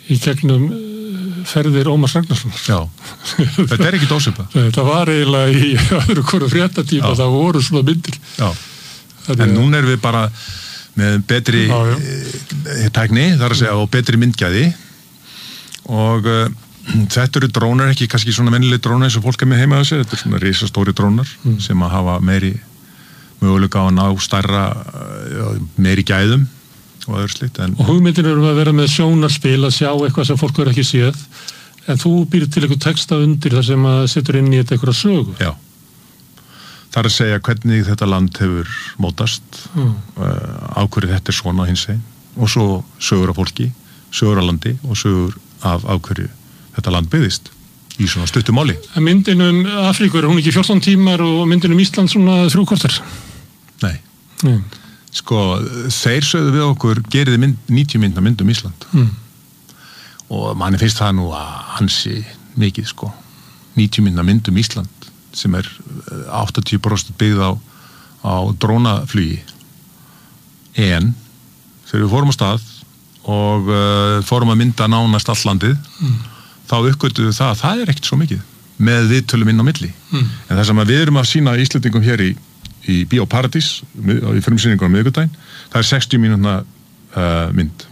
í gegnum ferðir Ómars Ragnarssonar. Já, þetta ekki ósvipað. Þetta var eiginlega í öðru hvoru fréttatíma, það voru svona myndir. Já, en núna erum við bara með betri tækni, þar að segja, og betri myndgæði og þetta eru drónar, ekki kannski svona venjuleg drónar eins og fólk er með heima á þessu, þetta eru svona risastóri drónar sem að hafa meiri möguleika á að ná stærra, meiri gæðum og öðru slíkt. Og hugmyndin eru að vera með sjónarspil, að sjá eitthvað sem fólk verður ekki séð, en þú býr til eitthvað texta undir þar sem að setur inn í þetta eitthvað sögu. Já. Það er að segja hvernig þetta land hefur mótast, á hverju þetta er svona hins veginn, og svo sögur af fólki, sögur af landi og sögur af hverju þetta land byggðist í svona stuttu máli. En myndin Afríku, er hún ekki 14 tímar og myndin Ísland svona 3 korter? Nei. Sko, þeir sögðu við okkur, gerið 90 myndum Ísland. Og manni finnst það nú að hansi mikið, sko. 90 myndum Ísland, sem er 80% byggð á drónaflugi. En, þegar við fórum á stað og fórum að mynda nánast all landið, þá uppgötuðu það að það er ekkert svo mikið með viðtölum inn á milli. En það sem við erum að sýna Íslendingum hér í Bíóparadís, í frumsýningunum miðvikudaginn, það er 60 mínútna mynd.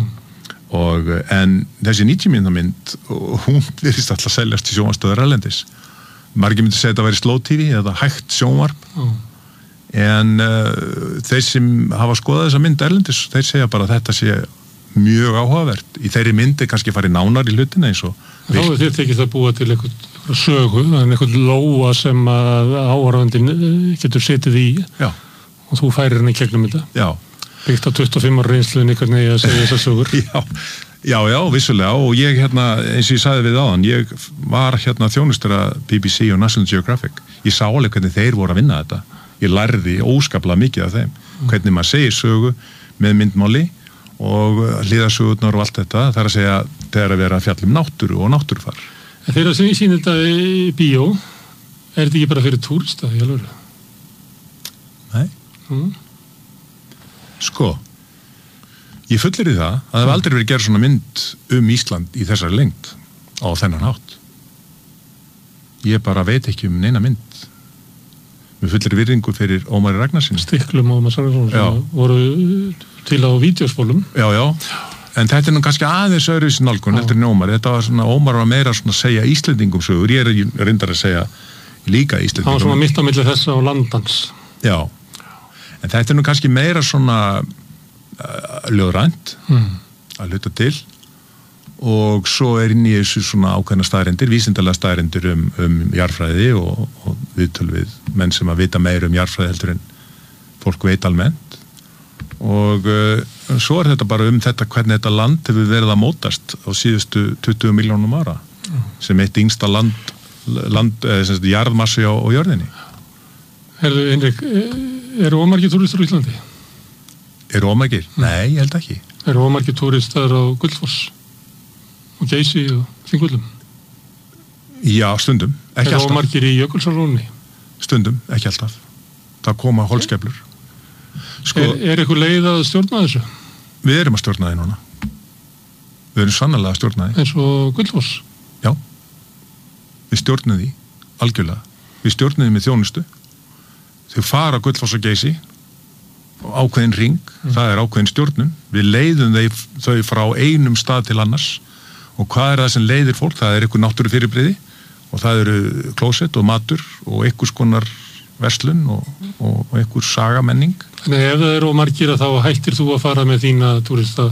En þessi 90 mínútna mynd, hún virðist alltaf seljast í sjónvarpsstöðvar erlendis. Margir myndi segja að þetta væri slow TV eða hægt sjónvarp. En þeir sem hafa skoðað þessa mynd erlendis, þeir segja bara að þetta sé mjög áhugavert. Í þeirri myndi kannski farið nánar í hlutina eins og þá er þér tekið það búa til eitthvað sögu, eitthvað lóa sem að áhorfandinn getur setið í. Já. Og þú færir henni gegnum þetta. Já. Byggt á 25 ára reynsluðinni hvernig ég að segja þessar sögur. Já, vissulega, og ég eins og ég sagði við áðan, ég var þjónustjóri BBC og National Geographic. Ég sá alveg hvernig þeir voru að vinna þetta. Ég lærði óskaplega mikið af þeim. Hvernig maður segir sögu með myndmáli og hliðarsögurnar og allt þetta, það er að segja þegar að vera að fjalla náttúru og náttúrufar. En þegar sem ég sýn þetta í bíó, er þetta ekki bara fyrir túrista í alvöru? Nei. Sko, ég fullir í það að það hef aldrei verið gerð svona mynd Ísland í þessari lengd á þennan hátt. Ég bara veit ekki neina mynd. Við fullir virðingu fyrir Ómari Ragnarssoni. Stiklum Ómars Ragnarsson sem voru til á vídeóspólum. Já. En þetta er nú kannski aðeins öðruvísi nálgun heldur en Ómar. Þetta var svona, Ómar var meira svona að segja Íslendingum sögur. Ég er reyndar að segja líka Íslendingum. Það var svona mitt á milli þessa og landans. Já. En þetta er nú kannski meira svona ljóðrænt að hluta til. Og svo er inn í þessu svona ákveðna staðreyndir, vísindalega staðreyndir jarðfræði og viðtöl við menn sem að vita meira jarðfræði heldur en fólk veit almennt. Og svo er þetta bara þetta hvernig þetta land hefur verið að mótast á síðustu 20 milljónum ára sem eitt yngsta jarðmassi á jörðinni. Herðu, Hinrik, eru ómargir túristar á Íslandi? Eru ómargir? Nei, ég held ekki. Eru ómargir túristar á Gullfoss? Og Geysi og Þingvöllum? Já, stundum, ekki alltaf. Eru ómargir í Jökulsárlóni? Stundum, ekki alltaf. Það koma holskeflur. Sko, er eitthvað leið að stjórna þessu? Við erum að stjórna því núna. Við erum sannarlega að stjórna því. Eins og Gullfoss? Já. Við stjórnum því, algjörlega. Við stjórnum því með þjónustu. Þau fara Gullfoss og Geysi ákveðin ring, það er ákveðin stjórnun. Við leiðum þau frá einum stað til annars. Og hvað er það sem leiðir fólk? Það er einhver náttúrufyrirbrigði og það eru klósett og matur og einhvers konar verslun og einhver sagamenning. Þannig ef það eru margir þá hættir þú að fara með þína túrista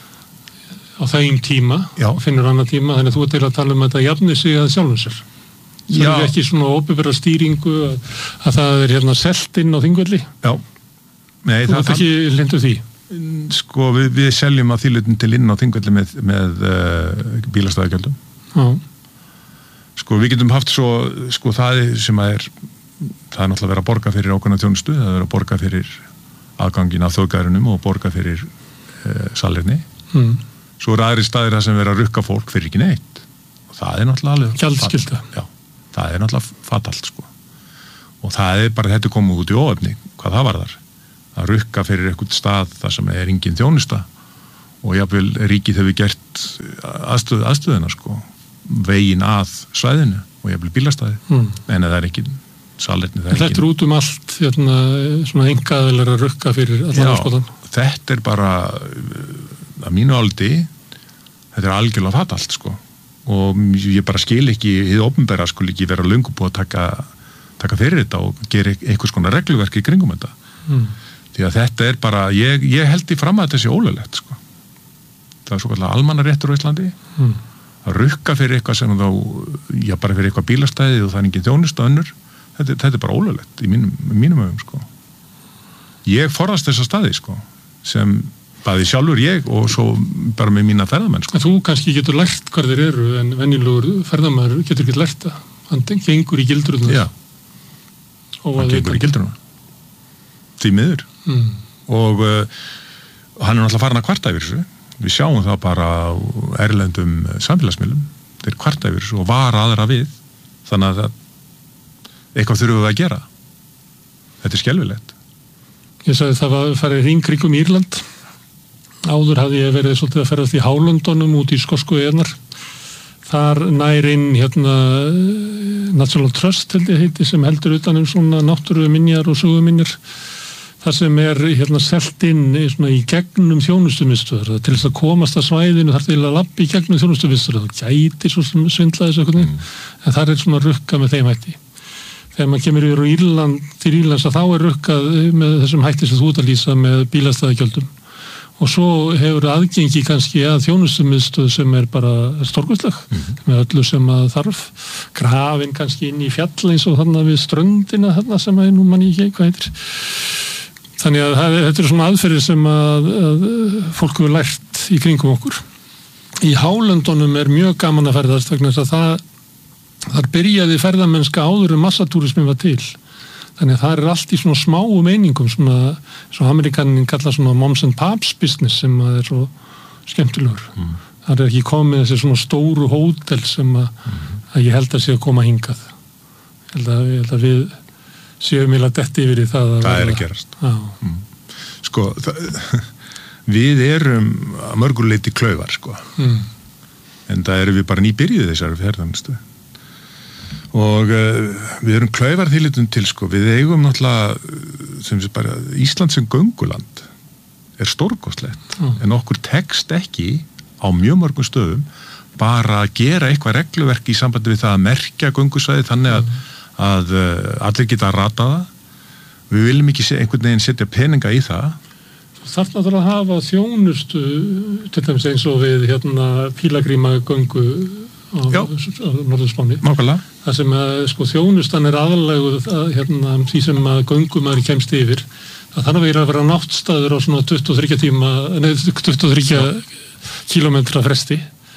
á þeim tíma og finnur annar tíma, þannig að þú ert til að tala þetta jafni sig að sjálfum sér. Það er ekki svona opinbera stýringu að það er selt inn á Þingvelli. Já. Nei, þú ert ekki lindur því. Sko, við seljum að þýlutin til inn á Þingvelli með bílastæðagjöldum. Já. Sko, við getum haft svo það sem það er náttúrulega verið að borga fyrir ákveðna þjónustu, það er verið að borga fyrir aðgangin af þjóðgarðinum og borga fyrir salerni. Svo er aðri staðir það sem verið að rukka fólk fyrir ekki neitt. Og það er náttúrulega alveg gjaldskylda. Já, það er náttúrulega fatalt, sko. Og það er bara þetta komið út í óefni, hvað það var þar. Að rukka fyrir eitthvað stað þar sem er engin þjónusta og jafnvel ríkið hefur gert aðstöðuna sko, veginn að svæðinu og jafnvel bílastæði en það ekki salerni. Þetta er út allt svona engaðilega að rukka fyrir allan áskotan. Þetta er bara að mínu áliti þetta er algjörlega fatalt sko og ég bara skil ekki hið opinbera sko ekki vera löngu búið að taka fyrir þetta og gera einhvers konar regluverk í kringum þetta. Því að þetta er bara, ég held í fram að þetta sé ólöglegt sko. Það er svo kallar almannaréttur á Íslandi að rukka fyrir eitthvað sem þá, já bara fyrir eitthvað bílastæði og það er engin þjónusta önnur, þetta er bara ólöglegt í mínum augum sko. Ég forðast þessa staði sko, sem bæði sjálfur ég og svo bara með mína ferðamenn sko. Þú kannski getur lært hvað þeir eru en venjulegur ferðamaður getur ekki lært það. Hann gengur í gildruna. Já, hann gengur í gildruna. Því miður. Og hann er náttúrulega farin að kvarta yfir þessu. Við sjáum það bara á erlendum samfélagsmiðlum. Þeir kvarta yfir þessu og vara aðra við. Þannig að eitthvað þurfum við að gera. Þetta er skelfilegt. Ég sagði það var farið hringkringum Írland. Áður hafði ég verið svolítið að ferðast í Hálöndunum út í skosku eyjarnar. Þar nær inn National Trust held ég heiti sem heldur utan svona náttúruminjar og söguminjar. Það sem er selt inn í gegnum þjónustumiðstöðvar. Til þess að komast að svæðinu þarf til að labba í gegnum þjónustumiðstöðvar. Það gæti svo sem svindla þessu eitthvað. En það er svona rukka með þeim hætti. Þegar maður kemur yfir til Írlands að þá er rukkað með þessum hætti sem þú ert að lýsa með bílastæðagjöldum. Og svo hefur aðgengi kannski að þjónustumiðstöð sem er bara stórkostleg með öllu sem að þarf. Grafin kannski inn í fjall eins og þannig við ströndina þarna sem að nú mann ekki hvað heitir. Þannig að þetta er svona aðferðir sem að fólk hefur lært í kringum okkur. Í Hálöndunum er mjög gaman að ferðast vegna þess að þar byrjaði ferðamennska áður en massatúrismi var til. Þannig að það er allt í svona smáum einingum, svona Amerikanin kallar svona moms and pops business sem að er svo skemmtilegur. Það er ekki komið þessi svona stóru hótel sem að ég held að sé að koma hingað. Ég held að við séum að detti yfir í það. Það er að gerast. Sko, við erum að mörgur leyti klaufar sko. En það erum við bara nýbyrjuð þessari ferðanustu. Og við erum klaufar þýlitum til sko. Við eigum náttúrulega sem sé bara Ísland sem gönguland er stórkostlegt en okkur tekst ekki á mjög mörgum stöðum bara að gera eitthvað regluverk í sambandi við það að merkja göngusvæði þannig að allir geta að rata það. Við viljum ekki einhvern veginn setja peninga í það. Þarf náttúrulega að hafa þjónustu til dæmis eins og við pílagríma göngu á Norðurspáni. Nákvæmlega. Það sem að þjónustan er aðalleguð því sem að göngumæður kemst yfir. Það þarf að vera náttstaður á svona 23 kílómetra fresti.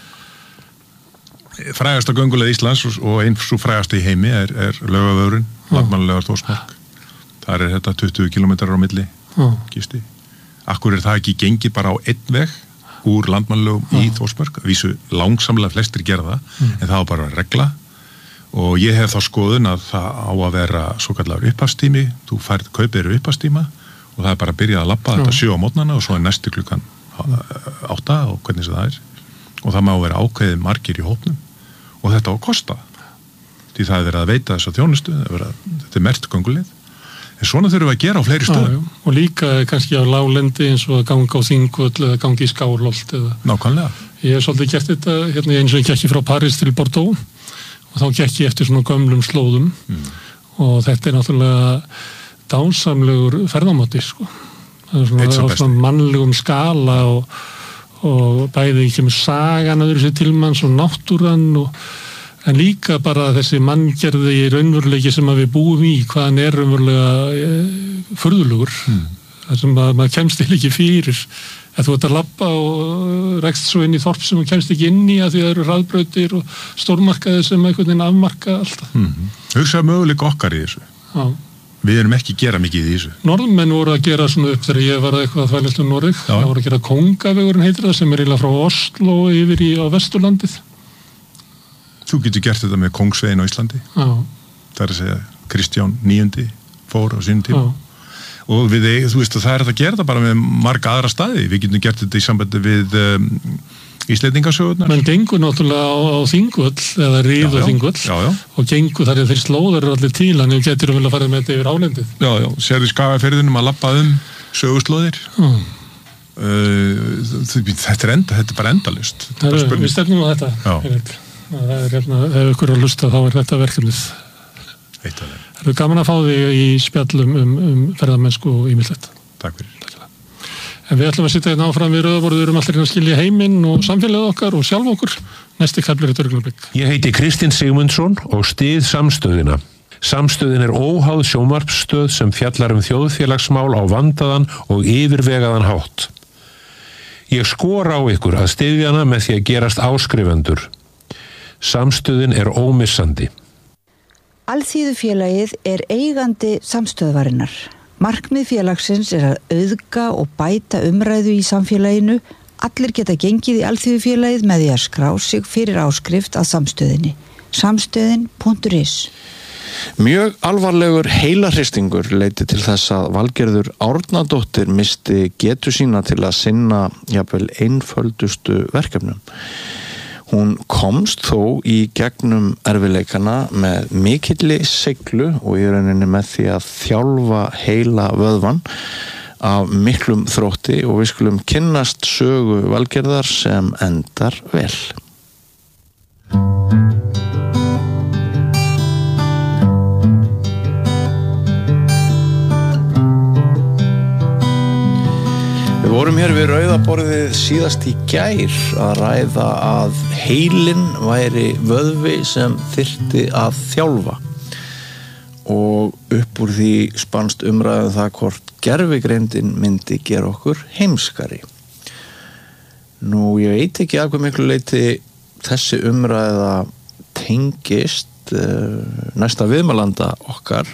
Frægasta gönguleið Íslands og eins og frægasta í heimi er Laugavegurinn, Landmannalaugar Þórsmörk. Þar er þetta 20 kilometrar á milli gisti. Akkur er það ekki gengið bara á einn veg úr Landmannalaugum í Þórsmörk. Vísu langsamlega flestir gera það, en það á bara að regla. Og ég hef þá skoðun að það á að vera svo kallar upphafstími. Þú kaupir upphafstíma og það er bara að byrja að labba þetta 7 á mótnana og svo er næstu klukkan 8 og hvernig það er. Og það má vera ákveðið margir í hópnum og þetta á að kosta því það er verið að veita þessa þjónustu þetta er merkt göngulið en svona þurfum við að gera á fleiri stöðum og líka kannski á láglendi eins og að ganga á Þingvöll eða gangi í Skálholt nákvæmlega. Ég hef svolítið gert þetta eins og ég gekk frá París til Bordeaux og þá gekk ég eftir svona gömlum slóðum og þetta er náttúrulega dásamlegur ferðamáti sko. Það er svona mannlegum skala og bæði kemur sagan að þessi tilmanns og náttúran en líka bara þessi manngerði í raunveruleiki sem að við búum í hvaðan er raunverulega furðulegur þar sem að maður kemst ekki fyrir að þú ert að labba og rekst svo inn í þorp sem þú kemst ekki inn í að því það eru hraðbrautir og stórmarkaðir sem einhvern veginn afmarka alltaf. Hugsaðu möguleika okkar í þessu. Já. Við erum ekki að gera mikið í þessu. Norðmenn voru að gera svona upp þegar ég var eitthvað að þvælast Noreg. Það voru að gera Kongavegurinn heitir það sem er eiginlega frá Oslo yfir á Vesturlandið. Þú getur gert þetta með Kongsveginn á Íslandi. Já. Það er að segja Kristján IX fór á sínum tíma. og þú veist að það að gera það bara með marga aðra staði, við getum gert þetta í sambandi við Íslendingasögurnar. Menn gengur náttúrulega á Þingvöll eða ríð á Þingvöll og gengur þar þeir slóðar allir til, hann getur vel að fara með þetta yfir álendið. Já, sérðu Skagafirðinum að labba söguslóðir. Þetta er bara endalaust. Við stefnum á þetta. Það ef ykkur að hlusta þá þetta verkefnið. Það gaman að fá þig í spjallum ferðamennsku og ýmislegt. Takk fyrir. En við ætlum að sitja hérna áfram við rauðaborðið allir að skilja heiminn og samfélagið okkar og sjálf okkur. Næsti kafli augnablik. Ég heiti Kristinn Sigmundsson og styð Samstöðina. Samstöðin óháð sjónvarpsstöð sem fjallar þjóðfélagsmál á vandaðan og yfirvegaðan hátt. Ég skora á ykkur að styðja hana með því að gerast áskrifendur. Samstöðin ómissandi. Alþýðufélagið eigandi Samstöðvarinnar. Markmið félagsins að auðga og bæta umræðu í samfélaginu. Allir geta gengið í Alþýðufélagið með því að skrá sig fyrir áskrift að Samstöðinni. Samstöðin.is. Mjög alvarlegur heilahristingur leiddi til þess að Valgerður Árnadóttir missti getu sína til að sinna jafnvel einföldustu verkefnum. Hún komst þó í gegnum erfiðleikana með mikilli seiglu og í rauninni með því að þjálfa heila vöðvan af miklum þrótti og við skulum kynnast sögu Valgerðar sem endar vel. Við vorum hér við rauðaborðið síðast í gær að ræða að heilinn væri vöðvi sem þyrfti að þjálfa og upp úr því spannst umræðum það hvort gervigreindin myndi gera okkur heimskari. Nú, ég veit ekki að hvað miklu leyti þessi umræða tengist næsta viðmælanda okkar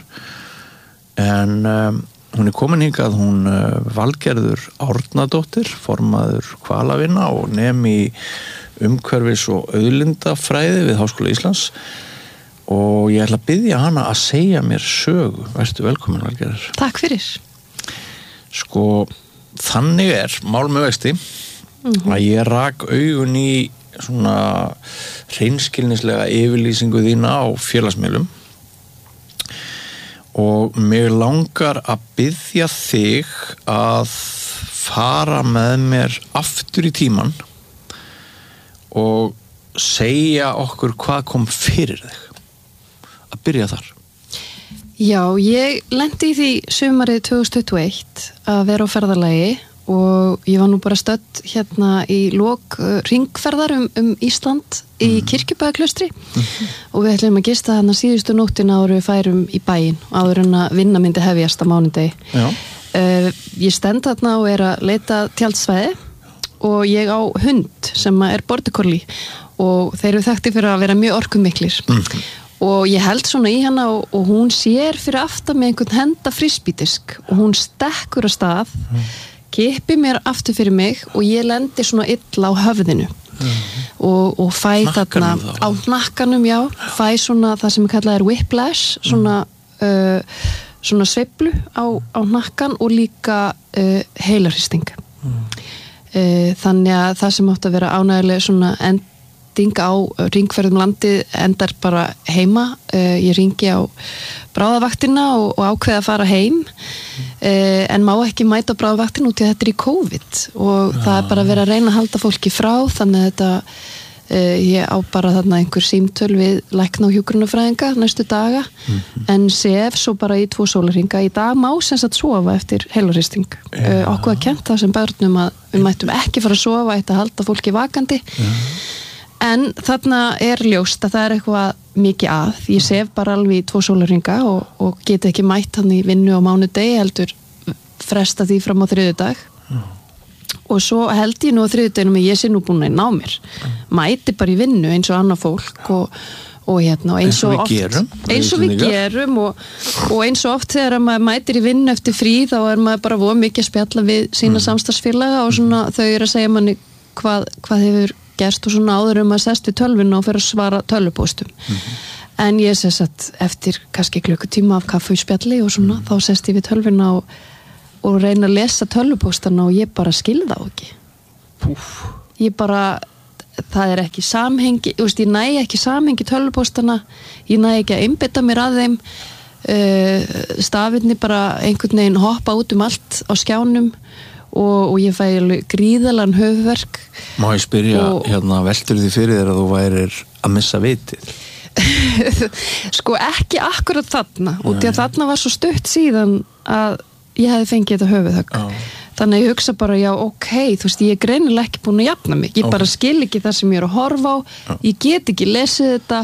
en hún komin hingað, hún Valgerður Árnadóttir, formaður Hvalavinna og nemi umhverfis- og auðlindafræði við Háskóla Íslands og ég ætla að biðja hana að segja mér sögu. Vertu velkomin, Valgerður. Takk fyrir. Sko, þannig mál með vexti að ég rak augun í svona hreinskilnislega yfirlýsingu þína á félagsmiðlum og mig langar að biðja þig að fara með mér aftur í tíman og segja okkur hvað kom fyrir þig. Að byrja þar. Já, ég lenti í því sumarið 2021 að vera á ferðalagi og ég var nú bara stödd hérna í lok hringferðar Ísland í Kirkjubæjarklaustri og við ætlum að gista þarna síðustu nóttina áður við færum í bæinn áður en að vinna myndi hefjast á mánudegi. Ég stend þarna og að leita tjaldsvæði og ég á hund sem border collie og þeir eru þekktir fyrir að vera mjög orkumiklir og ég held svona í hana og hún sér fyrir aftan með einhvern henda frisbídisk og hún stekkur af stað kippi mér aftur fyrir mig og ég lendi svona illa á höfðinu og fæ þarna á hnakkanum, já, fæ svona það sem kallað whiplash, svona sveiflu á hnakkan og líka heilarhristing. Þannig að það sem átti að vera ánægileg svona ending á hringferðum landið endar bara heima. Ég ringi á bráðavaktina og ákveða að fara heim en má ekki mæta bráðavaktina út í að þetta í COVID og það bara verið að reyna að halda fólki frá þannig að þetta ég á bara þarna einhver símtöl við lækna og hjúkrunarfræðinga næstu daga en sef svo bara í 2 sólarhringa. Í dag má sem sagt sofa eftir heilarhristing. Okkur að kennt það sem börnum að við mættum ekki fara að sofa eitt að halda fólki vakandi en þarna ljóst að það eitthvað mikið að. Ég sef bara alveg í 2 sólarhringa og get ekki mætt hann í vinnu á mánudegi heldur fresta því fram á þriðjudag og svo held ég nú á þriðjudeginum að ég sé nú búin að ná mér mæti bara í vinnu eins og annað fólk og hérna eins og við gerum og eins og oft þegar maður mætir í vinnu eftir frí þá maður bara voða mikið að spjalla við sína samstarfsfélaga og svona þau að segja manni hvað hefur gerst og svona áður maður sest við tölvuna og fer að svara tölvupóstum en ég sest eftir kannski klukkutíma af kaffu í spjalli og svona þá sest ég við tölvuna og og reyna að lesa tölvupóstana og ég bara skil þá ekki. Ég bara, það ekki samhengi, ég næ ekki samhengi tölvupóstana, ég næ ekki að einbeita mér að þeim, stafirni bara einhvern veginn hoppa út allt á skjánum og ég fæ gríðalan höfuverk. Má ég spyrja, veltur því fyrir þér að þú værir að missa vitið? Sko ekki akkurat þarna, út í að þarna var svo stutt síðan að ég hefði fengið þetta höfuðhögg. Þannig að ég hugsa bara, já, ok, þú veist, ég greinilega ekki búin að jafna mig. Ég bara skil ekki það sem ég að horfa á, ég get ekki lesið þetta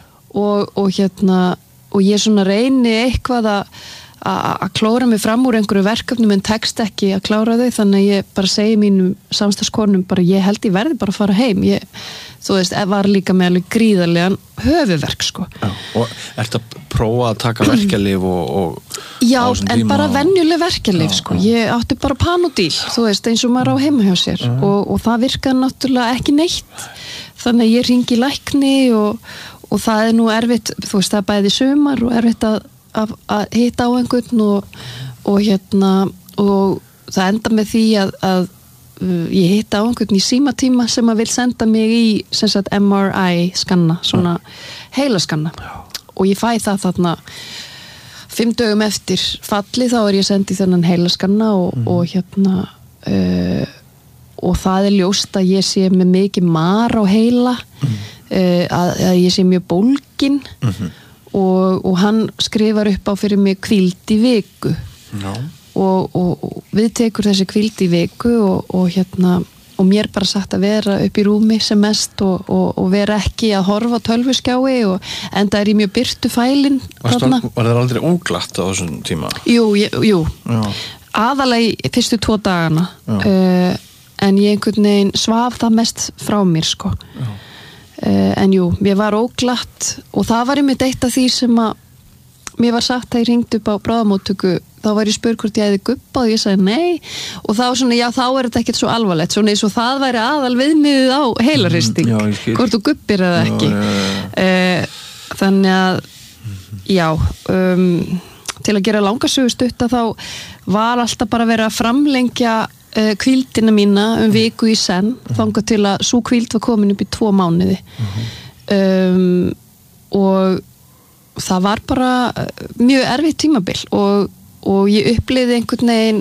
og ég svona reyni eitthvað að klóra mig fram úr einhverju verkefnum en tekst ekki að klára þau, þannig að ég bara segi mínum samstagskonum bara, ég held ég verði bara að fara heim. Þú veist, var líka með alveg gríðarlegan höfuverk, sko. Já, og ertu að prófa að taka verkjalyf og já, en bara venjuleg verkjalyf, sko. Ég átti bara Panodil, þú veist, eins og maður á heima hjá sér og það virkaði náttúrulega ekki neitt. Þannig að ég hringi í lækni og það nú erfitt, þú veist, það bæði sumar og erfitt að hitta á einhvern og það enda með því að ég hitta á einhvern í símatíma sem að vil senda mig í sem sagt MRI skanna, svona heilaskanna og ég fæ það þarna 5 dögum eftir falli þá ég sendið þennan heilaskanna og það ljóst að ég sé með mikið mar á heila að ég sé mjög bólgin og hann skrifar upp á fyrir mig hvíld í viku og við tekur þessi hvíld í viku og mér bara sagt að vera upp í rúmi sem mest og vera ekki að horfa á tölvuskjái og enda ég mjög byrtu fælin þarna. Var það aldrei óglatt á þessum tíma? Jú. Aðalega í fyrstu 2 dagana en ég einhvern veginn svaf það mest frá mér, sko. En jú, mér var óglatt og það var einmitt eitt af því sem að mér var sagt að ég ringdi upp á bráðamóttöku, þá var ég spurð hvort ég hefði gubbað og ég sagði nei og þá svona, já, þá þetta ekkert svo alvarlegt, svona eins og það væri aðal viðmiðið á heilaristing, hvort þú gubbir eða ekki. Þannig að já, til að gera langasögu stutta þá var alltaf bara verið að framlengja hvíldina mína viku í senn þangað til að sú hvíld var komin upp í 2 mánuði og það var bara mjög erfitt tímabil og ég upplifði einhvern veginn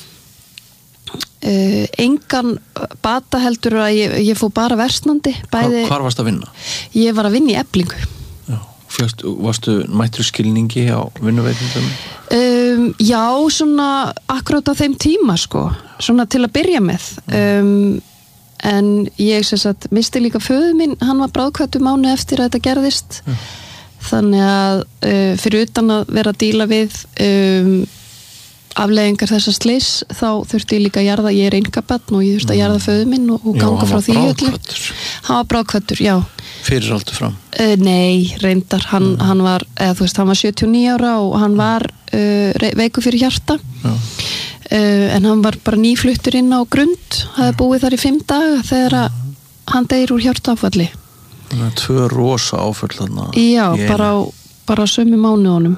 engan bata heldur að ég fór bara versnandi. Hvar varst að vinna? Ég var að vinna í Eflingu. Varstu mættur skilningi á vinnuveitendum? Já, svona akkurát á þeim tíma, sko, svona til að byrja með en ég sem sagt misti líka föður minn, hann var bráðkvættur mánuð eftir að þetta gerðist þannig að fyrir utan að vera að díla við afleiðingar þessa slis þá þurfti ég líka að jarða, ég einkabarn og ég þurfti að jarða föður minn og ganga frá því öllu. Hann var bráðkvættur, já. Fyrir allt fram? Nei, reyndar, hann var, þú veist, hann var 79 ára og hann var veikur fyrir hjarta en hann var bara nýfluttur inn á Grund, hafði búið þar í 5 daga þegar hann deyr úr hjartaáfalli. Þannig að 2 rosa áföll þarna. Já, bara sömu mánuðunum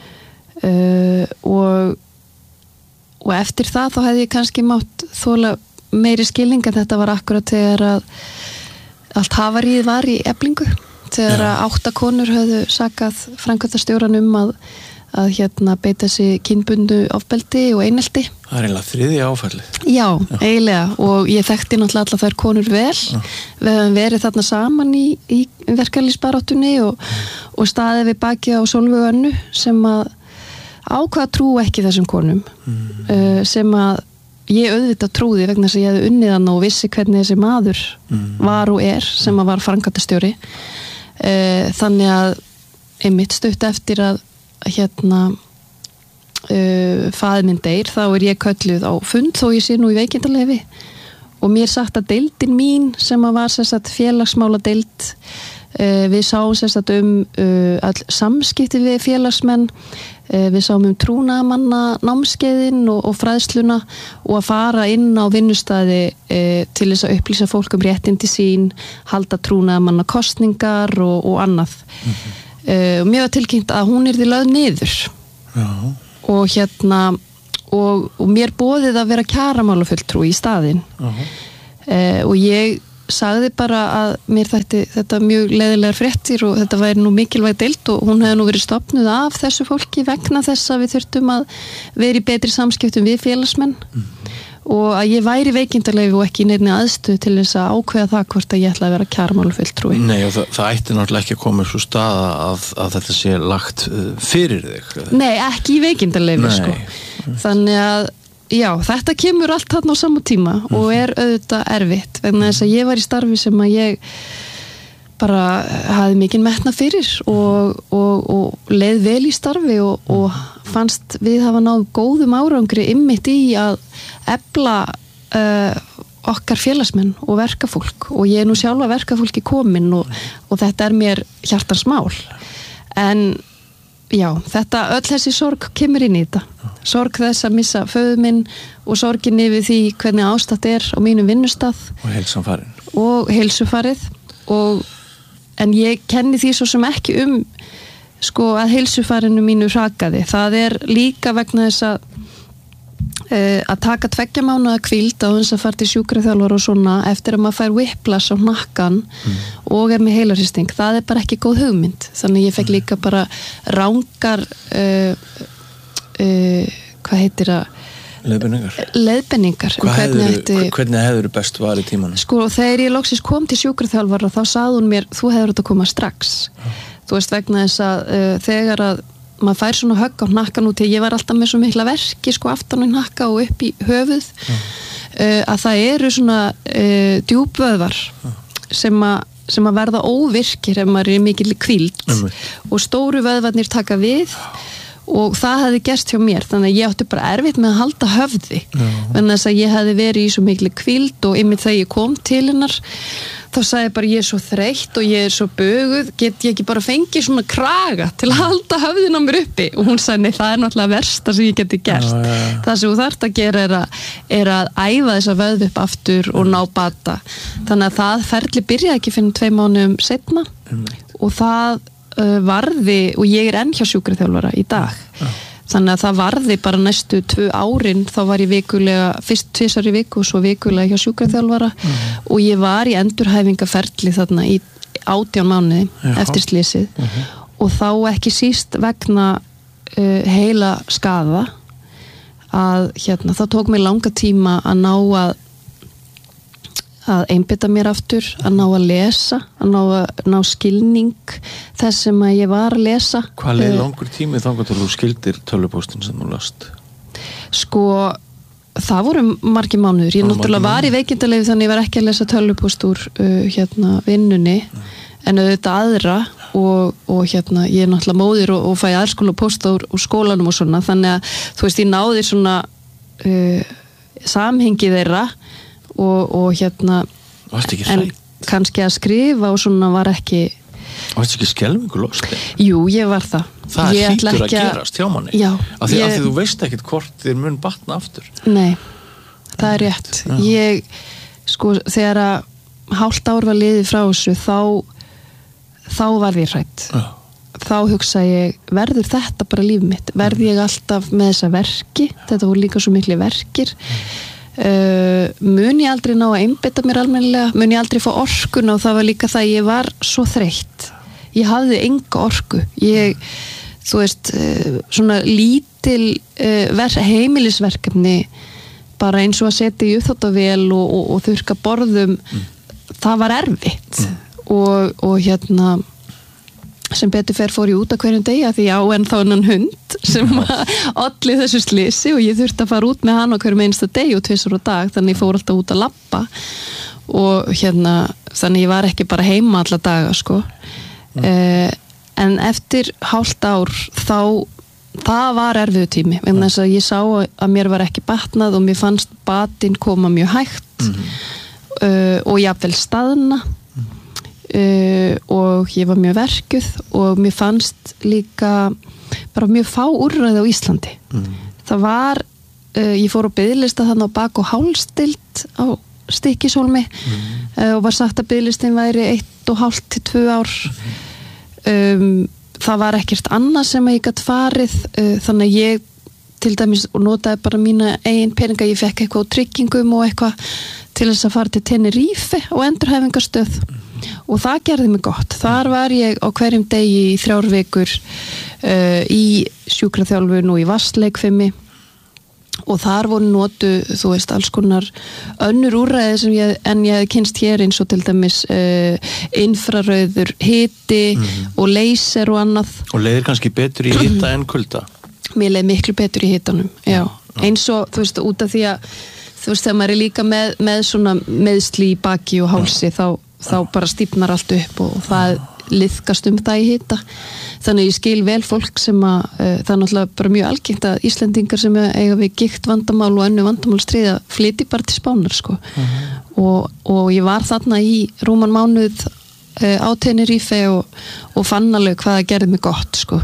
og eftir það þá hefði ég kannski mátt þóla meiri skilning en þetta var akkurat þegar að allt hafaríð var í Eflingu þegar að 8 konur höfðu sakað framkvæmdastjóran að beita sig kynbundu ofbeldi og einelti. Það eiginlega 3. áfallið. Já, eiginlega og ég þekkti náttúrulega allar þær konur vel. Við höfum verið þarna saman í verkalýðsbaráttunni og staðið við bakið á Sólveigu Önnu sem að ákvað trú ekki þessum konum sem að ég auðvitað trúði vegna þess að ég hefði unnið hann og vissi hvernig þessi maður var og sem að var framkvæmdastjóri þannig að einmitt stutt eftir að faðir minn deyr þá ég kölluð á fund þó ég sé nú í veikindaleyfi og mér sagt að deildin mín sem að var sérstætt félagsmála deild við sáum sérstætt all samskipti við félagsmenn við sáum trúnaðamanna námskeiðin og fræðsluna og að fara inn á vinnustæði til þess að upplýsa fólk réttindi sín, halda trúnaðamanna kosningar og annað og mér var tilkynnt að hún yrði lögð niður og og mér boðið að vera kjaramálafulltrúi í staðinn og ég sagði bara að mér þetta mjög leiðilegar fréttir og þetta væri nú mikilvæg deild og hún hefði nú verið stofnuð af þessu fólki vegna þess að við þurftum að vera í betri samskiptum við félagsmenn og að ég væri veikindaleyfi og ekki í neinni aðstöðu til þess að ákveða það hvort að ég ætla að vera kjaramálafulltrúi. Nei, og það ætti náttúrulega ekki að koma svo staða að þetta sé lagt fyrir þig. Nei, ekki í veikindaleyfi sko. Þannig að já, þetta kemur allt þarna á sama tíma og auðvitað erfitt vegna þess að ég var í starfi sem að ég bara hafði mikinn metnað fyrir og leið vel í starfi og fannst við hafa náð góðum árangri einmitt í að efla okkar félagsmenn og verkafólk og ég nú sjálfa verkafólki komin og þetta mér hjartans mál en já, öll þessi sorg kemur inn í þetta sorg þess að missa föður minn og sorgin yfir því hvernig ástatt á mínum vinnustað og heilsufarið en ég kenni því svo sem ekki sko að heilsufarinu mínu hrakaði það líka vegna þess að taka 2 mánaða hvíld á þess að fara til sjúkraþjálfara og svona eftir að maður fær whiplash á hnakkan og með heilarhristing, það bara ekki góð hugmynd þannig ég fekk líka bara rangar hvað heitir það? Leiðbenningar Hvernig hefur best varið tímanum? Sko þegar ég loksins kom til sjúkraþjálfara þá sagði hún mér, þú hefur þetta að koma strax þú veist vegna þess að þegar að maður fær svona högg á hnakkan út ég var alltaf með svo mikla verki sko aftan í hnakka og upp í höfuð að það eru svona djúpvöðvar sem að verða óvirkir ef maður mikil hvíld og stóru vöðvarnir taka við og það hefði gerst hjá mér þannig að ég átti bara erfitt með að halda höfði en þess að ég hefði verið í svo mikil hvíld og einmitt þegar ég kom til hennar þá sagði ég bara ég svo þreytt og ég svo böguð get ég ekki bara fengið svona kraga til að halda höfðin á mér uppi og hún sagði nei það náttúrulega versta sem ég geti gert það sem þú þarft að gera að æfa þessa vöðu upp aftur og ná bata þannig að það ferli byrjaði ekki fyrir 2 mánuðum seinna og það varði og ég enn hjá sjúkraþjálfara í dag þannig að það varði bara næstu 2 árin þá var ég vikulega, fyrst 2 í viku og svo vikulega hjá sjúkraþjálfara og ég var í endurhæfingaferli þarna í 18 mánuði eftir slysið og þá ekki síst vegna heila skaða að það tók mér langa tíma að ná að einbeita mér aftur, að ná að lesa að ná skilning þess sem að ég var að lesa. Hvað leið langur tími þangað til þú skildir tölvupóstin sem þú last? Sko það voru margir mánuður, ég náttúrulega var í veikindaleyfi þannig ég var ekki að lesa tölvupóst úr vinnunni en auðvitað aðra og ég náttúrulega móðir og fæ aðskóla pósta úr skólanum og svona þannig að þú veist ég náði svona samhengi þeirra og en kannski að skrifa og svona var ekki Varstu ekki skelfingu losti? Jú, ég var það. Það hlýtur að gerast hjá manni. Já. Af því þú veist ekkert hvort þér mun batna aftur. Nei, það rétt. Ég, sko, þegar að hálft ár var liðið frá þessu, þá var ég hrædd. Þá hugsa ég, verður þetta bara líf mitt? Verð ég alltaf með þessa verki? Þetta voru líka svo miklu verkir. Mun ég aldrei ná að einbeita mér almennilega, mun ég aldrei fá orkuna og það var líka það að ég var svo þreytt, ég hafði enga orku, þú veist svona lítil heimilisverkefni bara eins og að setja í uppþvottavél og þurrka borðum, það var erfitt og sem betur fer fór ég út á hverjum degi að því ég á ennþá þennan hund sem olli þessu slysi og ég þurfti að fara út með hann á hverjum einsta degi og 2 á dag, þannig ég fór alltaf út að labba og þannig ég var ekki bara heima alla daga sko. En eftir hálft ár það var erfiðu tími en þess að ég sá að mér var ekki batnað og mér fannst batinn koma mjög hægt og jafnvel staðna og ég var mjög verkuð og mér fannst líka bara mjög fá úrræði á Íslandi það var, ég fór á biðlista þannig á bak- og hálsdeild á Stykkishólmi og var sagt að biðlistin væri 1,5 til 2 ár það var ekkert annað sem ég gat farið þannig að ég til dæmis og notaði bara mína eigin peninga, ég fekk eitthvað á tryggingum og eitthvað til þess að fara til Tenerife og endurhæfingarstöð og það gerði mig gott. Þar var ég á hverjum degi í 3 vikur í sjúkraþjálfun og í vatnsleikfimi og þar voru notu, þú veist, alls konar önnur úrræði sem ég hef kynst hér eins og til dæmis infrarauður hiti og laser og annað. Og leiðir kannski betur í hita en kulda? Mér leið miklu betur í hitanum, já. Eins og, þú veist, út af því að þú veist, þegar maður líka með svona meðsli í baki og hálsi þá bara stífnar allt upp og það liðkast það í hita. Þannig ég skil vel fólk sem að það náttúrulega bara mjög algengt að Íslendingar sem eiga við gikt vandamál og önnu vandamál stríða flytji bara til Spánar sko. Og ég var þarna í rúman mánuð á Tenerife og fann alveg hvað það gerði mig gott sko.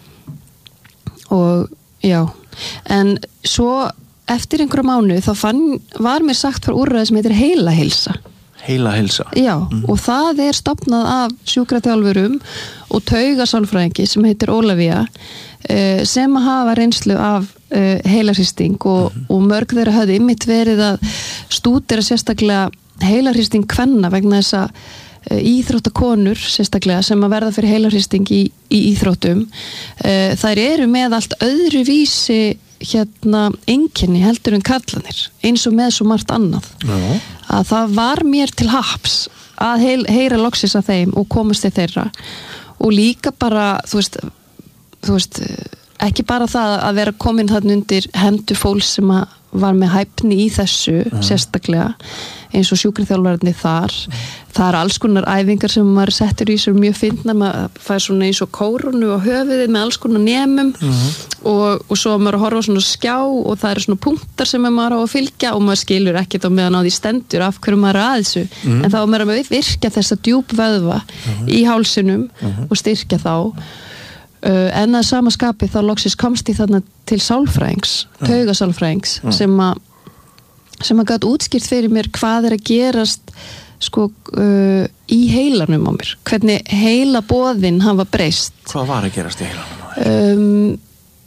Og já, en svo eftir einhverja mánuð þá var mér sagt frá úrræði sem heitir heilaheilsa. Heilaheilsa? Já, og það stofnað af sjúkraþjálfurum og taugasálfræðingi sem heitir Ólafía sem hafa reynslu af heilarhristing og mörg þeirra höfðu einmitt verið að stúdera sérstaklega heilarhristing kvenna vegna þess að íþróttakonur sérstaklega sem að verða fyrir heilarhristing í íþróttum þær eru með allt öðru vísi einkenni heldur en karlarnir eins og með svo margt annað að það var mér til haps að heyra loksis að þeim og komast til þeirra og líka bara þú veist ekki bara það að vera komin þarna undir hendur fólks sem að var með hæfni í þessu sérstaklega eins og sjúkraþjálfararnir þar það alls konar æfingar sem maður settur í sér mjög fyndnar, maður fær svona eins og kórunu og höfuðið með alls konar nemum og svo maður að horfa svona skjá og það eru svona punktar sem maður á að fylgja og maður skilur ekkert á meðan á því stendur af hverju maður að þessu en þá maður að virkja þessa djúp vöðva í hálsinum og styrkja þá en að sama skapi þá loksins komst ég þarna til sálfræðings, taugasálfræðings sem að gat útskýrt fyrir mér hvað að gerast sko í heilanum á mér, hvernig heilaboðin hafa breyst. Hvað var að gerast í heilanum á þér?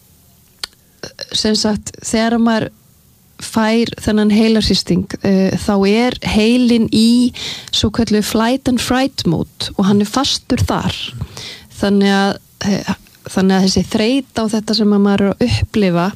Sem sagt, þegar maður fær þennan heilarhristing þá heilin í svo kallu flight and fright mode og hann fastur þar þannig að þessi þreyta á þetta sem maður að upplifa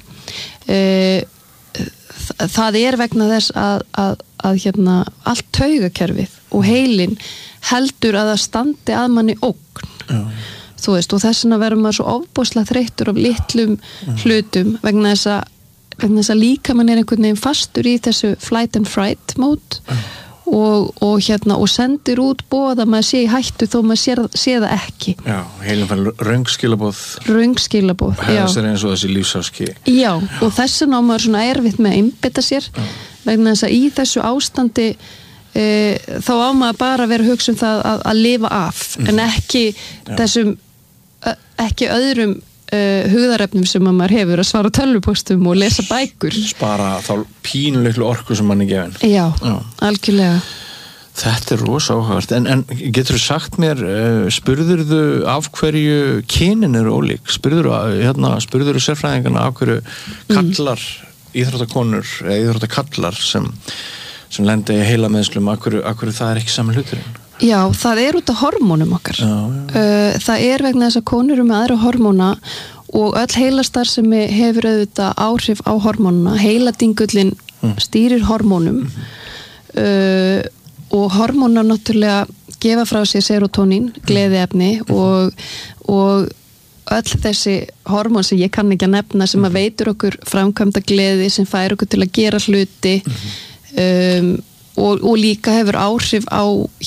það vegna þess að allt taugakerfið og heilin heldur að það standi að manni ógn þú veist og þess vegna verður maður svo ofboðslega þreyttur af litlum hlutum vegna þess að líkamann einhvern veginn fastur í þessu flight and fright mode og sendir út boð að maður sé í hættu þó maður sé það ekki. Já, heilin fann röngskilaboð. Röngskilaboð, já. Það eins og þessi lífsáski. Já, og þess vegna á maður svona erfitt með að einbeita sér vegna þess að í þessu ástandi þá á maður bara að vera að hugsa það að lifa af en ekki öðrum hugðarefnum sem maður hefur að svara tölvupóstum og lesa bækur. Spara þá pínuleiklu orku sem mann gefin. Já, algjörlega. Þetta rosa áhugavert. En getur þú sagt mér, spurðurðu af hverju kynin eru ólík? Spurðurðu sérfræðingarna af hverju kallar, íþróttakonur eða íþróttakallar sem lenda í heilameðslum, af hverju það ekki saman hluturinn? Já, það út af hormónum okkar. Það vegna þess að konur með aðra hormóna og öll heilastarfsemi hefur auðvitað áhrif á hormónuna. Heiladingullinn stýrir hormónum og hormónar náttúrulega gefa frá sér serotonín, gleðiefni og öll þessi hormón sem ég kann ekki að nefna sem að veitur okkur framkvæmda gleði sem fær okkur til að gera hluti og líka hefur áhrif á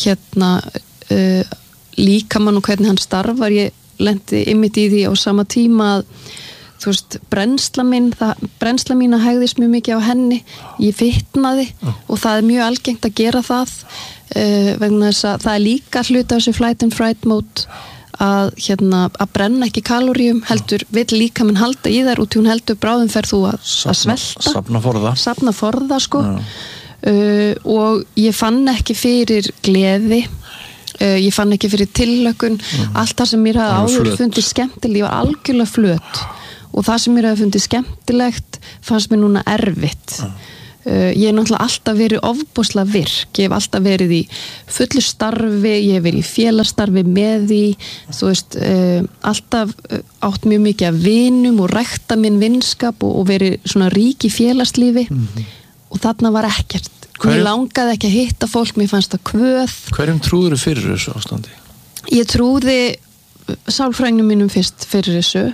líkamann og hvernig hann starfar. Ég lenti einmitt í því á sama tíma að þú veist, brennsla mín að hægðist mjög mikið á henni, ég fitnaði og það mjög algengt að gera það vegna þess að það líka hluta á þessu flight and fright mode að brenna ekki kaloríum heldur vill líkaminn halda í þær og hún heldur bráðum fer þú að svelta safna forða sko og ég fann ekki fyrir gleði ég fann ekki fyrir tillökun allt það sem mér hafði áður fundið skemmtileg, ég var algjörlega flöt og það sem mér hefði fundið skemmtilegt fannst mér núna erfitt. Ég hef náttúrulega alltaf verið ofboðslega virk, ég hef alltaf verið í fullu starfi, ég hef verið í félagsstarfi með því, þú veist, alltaf átt mjög mikið af vinum og rækta minn vinskap og verið svona rík í félagslífi og þarna var ekkert. Mér langaði ekki að hitta fólk, mér fannst það kvöð. Hverjum trúður þú fyrir þessu ástandi? Ég trúði sálfræðingnum mínum fyrst fyrir þessu,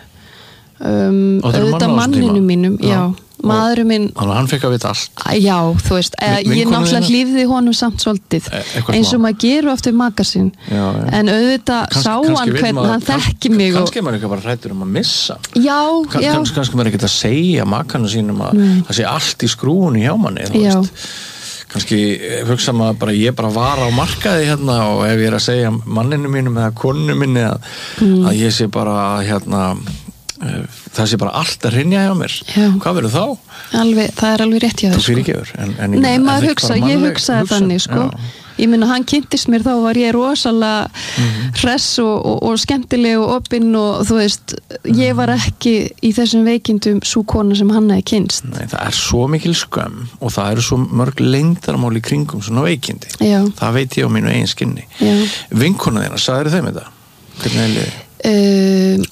auðvitað manninu mínum, já. Maðurinn minn hann fekk að vita allt já, þú veist, ég náttúrulega hlífði honum samt svolítið eins og maður gerur oft við maka sinn en auðvitað sá hann hvernig hann þekki mig kannski maður ekki bara hræddur að missa kannski maður ekki að segja makanu sínum að það sé allt í skrúfunni hjá manni kannski hugsa maður bara ég bara var á markaði hérna og ef ég að segja manninu mínum eða koninu minni að ég sé bara hérna það sé bara allt að hrynja hjá mér hvað verður þá? Það er alveg rétt hjá þér þú fyrirgefur nei, ég hugsaði þannig sko. Ég meina hann kynntist mér þá var ég rosalega hress og skemmtileg og opinn og þú veist ég var ekki í þessum veikindum sú kona sem hann hefði kynnst nei, það er svo mikil skömm og það eru svo mörg leyndarmál í kringum svona veikindi það veit ég á mínu eigin skinni vinkona þína, sagðir þeim þetta? Hvernig er liðið?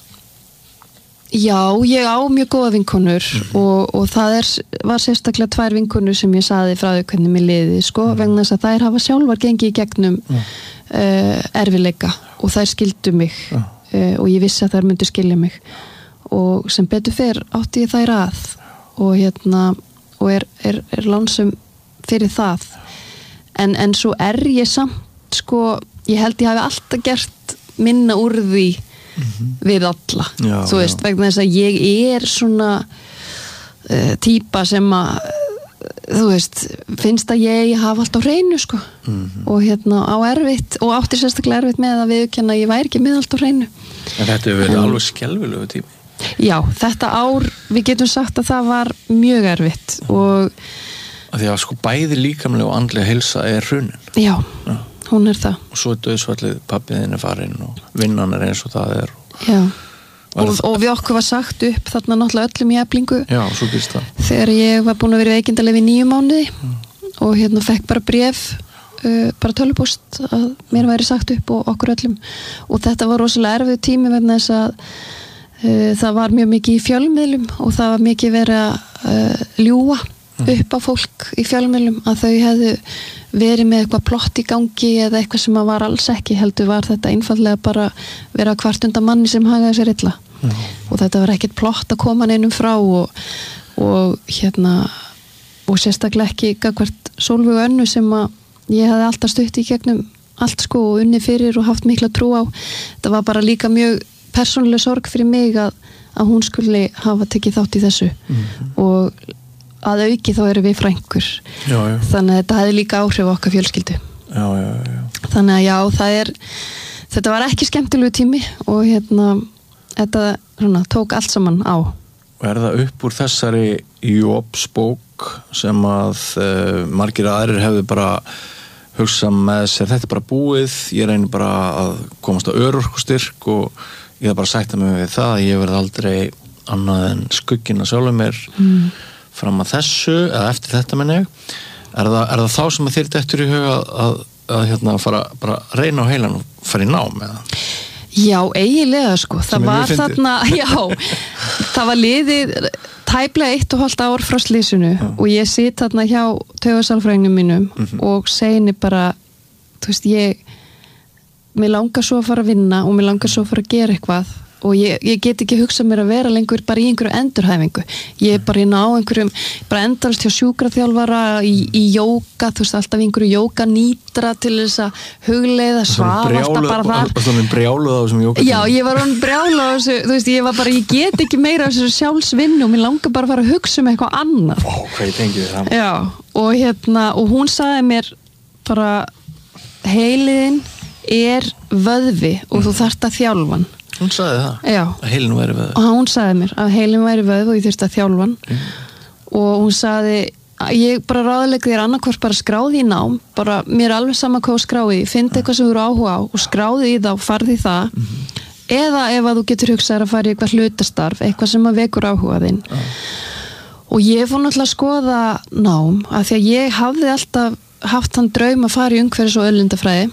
Já, ég á mjög góða vinkonur og það var sérstaklega 2 vinkonur sem ég saði frá því hvernig mér liði sko, vegna þess að þær hafa sjálfar gengið í gegnum erfiðleika og þær skildu mig og ég vissi að þær myndu skilja mig og sem betur fer átti ég þær að og hérna og er lánsum fyrir það en svo ég samt sko, ég held ég hafi alltaf gert minna úr því við alla þú veist, vegna þess að ég svona típa sem að þú veist, finnst að ég hafa allt á hreinu sko og hérna á erfitt og átti sérstaklega erfitt með að viðurkenna að ég væri ekki með allt á hreinu en þetta hefur verið alveg skelfilegu tími já, þetta ár, við getum sagt að það var mjög erfitt og að því að sko bæði líkamlega og andlega heilsa er hrunin já hún er það og svo er dauðsfallið pabbiðin er farin og vinnan er eins og það er og við okkur var sagt upp þarna náttúrulega öllum í Eflingu já, svo gerist það þegar ég var búin að vera veikindalegi í 9 mánuði og hérna fekk bara bréf bara tölvupóst að mér væri sagt upp og okkur öllum og þetta var rosalega erfið tími vegna þess að það var mjög mikið í fjölmiðlum og það var mikið verið að ljúga upp á fólk í fjölmiðlum að þau hefðu verið með eitthvað plott í gangi eða eitthvað sem var alls ekki heldur var þetta einfallega bara vera kvart undan manni sem hagaði sér illa og þetta var ekkert plott að koma neinum frá og hérna og sérstaklega ekki gagvart Sólveigu Önnu sem að ég hefði alltaf stutt í gegnum allt sko og unni fyrir og haft mikla trú á þetta var bara líka mjög persónuleg sorg fyrir mig að hún skuli hafa tekið þátt í þessu og að auki þá erum við frængur þannig að þetta hefði líka áhrif á okkar fjölskyldu þannig að já, þetta var ekki skemmtilegu tími og hérna þetta svona, tók allt saman á og er það upp úr þessari Jóbsbók sem að margir aðrir hefðu bara hugsað með sér þetta er bara búið, ég reynir bara að komast á örorkustyrk og ég hef bara sagt að mig við það að ég verði aldrei annað en skugginn að sjálfa mér fram að þessu, eða eftir þetta menn ég er það þá sem að þér dettur í huga að hérna fara bara reyna á heilan og fara í nám eða? Já, eiginlega sko það var þarna, já það var liðið tæplega 1,5 ár frá slysinu og ég sit þarna hjá taugasálfræðingnum mínum og segni bara þú veist, mér langar svo að fara að vinna og mér langar svo að fara að gera eitthvað og ég get ekki hugsað mér að vera lengur bara í einhverju endurhæfingu ég er bara inn á einhverjum bara endalst hjá sjúkraþjálfara í jóga, þú veist alltaf einhverju jóga nýtra til þess að hugleiða svaf alltaf bara þar og svona brjáluð á þessum jóga já, ég var svona brjáluð á þessu þú veist, ég get ekki meira af þessu sjálfsvinnu og mér langar bara að fara að hugsa eitthvað annað hvað ég tengi þér það já, og hérna, og hún sagði mér bara heiliðin er vöðvi og þú þarft að þjálfa hann hún sagði það? Já. Að heilin væri vöðvi? Og hún sagði mér að heilin væri vöðvi og ég þurfti að þjálfa hann og hún sagði ég bara ráðleika þér annarkvort bara skráði í nám bara mér er alveg sama hvað skráði fyndi eitthvað sem þú eru áhuga á og skráði í það og farði í það eða ef að þú getur hugsað að fara í eitthvað hlutastarf, eitthvað sem að vekur áhuga þinn. Og ég fór náttúrulega að skoða nám, af því að ég hafði alltaf haft þann draum að fara í umhverfis- og auðlindafræði.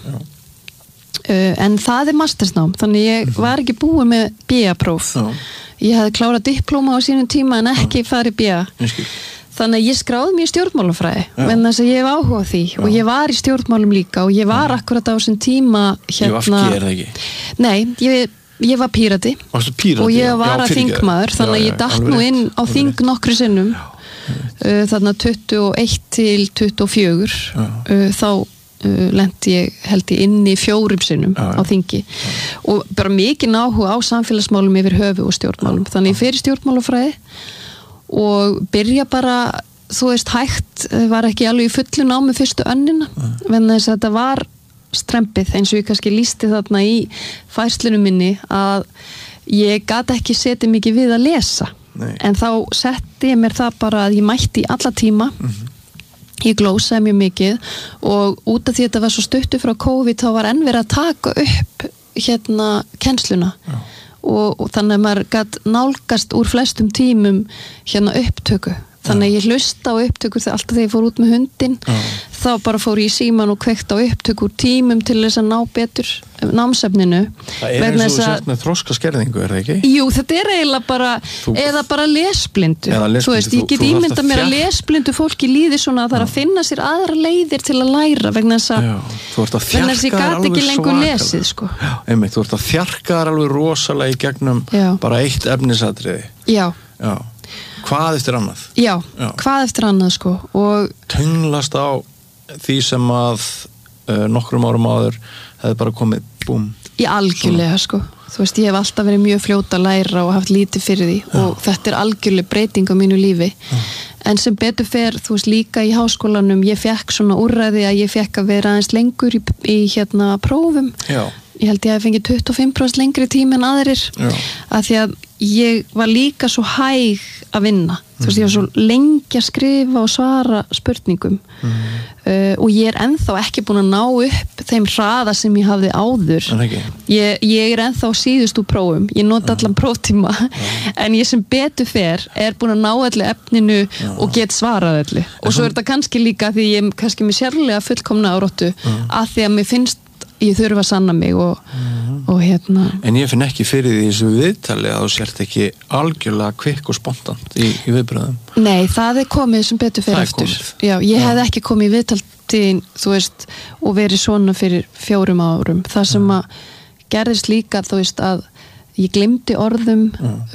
En það mastersnám, þannig ég var ekki búið með BA-próf. Ég hafði klárað diplóma á sínum tíma en ekki farið BA. Þannig að ég skráði mér í stjórnmálafræði, en þess að ég hef áhuga á því og ég var í stjórnmálum líka og ég var akkurat á þessum tíma Ég var það ekki? Nei, ég var pírati og ég var að þingmaður, þannig að ég datt nú inn á þing nokkru sinnum, þannig að 21 til 24, þá lendi ég held ég inni 4 sinnum á þingi og bara mikið áhuga á samfélagsmálum yfir höfu og stjórnmálum, þannig ég fer í stjórnmálafræði og byrja bara, þú veist, hægt, var ekki alveg í fullu námi fyrstu önnina, en þess að þetta var strempið, eins og ég kannski lýsti þarna í færslunum minni að ég gat ekki setið mikið við að lesa. En þá setti ég mér það bara að ég mætti í alla tíma, ég glósaði mjög mikið og út af því að þetta var svo stuttu frá COVID þá var enn verið að taka upp kennsluna og þannig að maður gat nálgast úr flestum tímum upptöku. Þannig að ég hlusta á upptökur þegar alltaf þegar ég fór út með hundin þá bara fór ég í síman og kveikt á upptökur tímum til þess að ná betur námsefninu. Það eins og þú sért með þroskaskerðingu, það ekki? Jú, þetta eiginlega bara eða bara lesblindu. Þú veist, ég get ímyndað mér að lesblindu fólki líði svona að það er að finna sér aðra leiðir til að læra vegna þess að ég gat ekki lengur lesið, sko. Einmitt, þú ert að þjarka þar alveg rosalega í gegnum bara eitt efnisatriði. Já. Hvað eftir annað? Já, hvað eftir annað, sko. Og tönglast á því sem að nokkrum árum áður hefði bara komið búm. Í algjörlega, sko. Þú veist, ég hef alltaf verið mjög fljót að læra og haft lítið fyrir því og þetta er algjörlega breyting á mínu lífi. En sem betur fer, þú veist, líka í háskólanum, ég fekk svona úrræði að ég fekk að vera aðeins lengur í prófum. Ég held ég að fengið 25% lengri tíma en aðrir að því að ég var líka svo hæg að vinna. Þú veist, ég var svo lengi að skrifa og svara spurningum og ég er ennþá ekki búin að ná upp þeim hraða sem ég hafði áður. Ég er ennþá síðust úr prófum, ég nota allan próftíma en ég sem betur fer er búin að ná allir efninu og get svarað allir. Og svo er þetta kannski líka því ég kannski mér sérlega fullkomna áróttu að því að mér finnst ég þurfa að sanna mig og En ég finn ekki fyrir því þessu viðtali að þú sért ekki algjörlega kvikk og spontant í viðbröðum. Nei, það er komið sem betur fyrir eftir. Já, ég hef ekki komið í viðtal til, þú veist, og verið svona fyrir 4 árum. Það sem að gerðist líka, þú veist, að ég gleymdi orðum,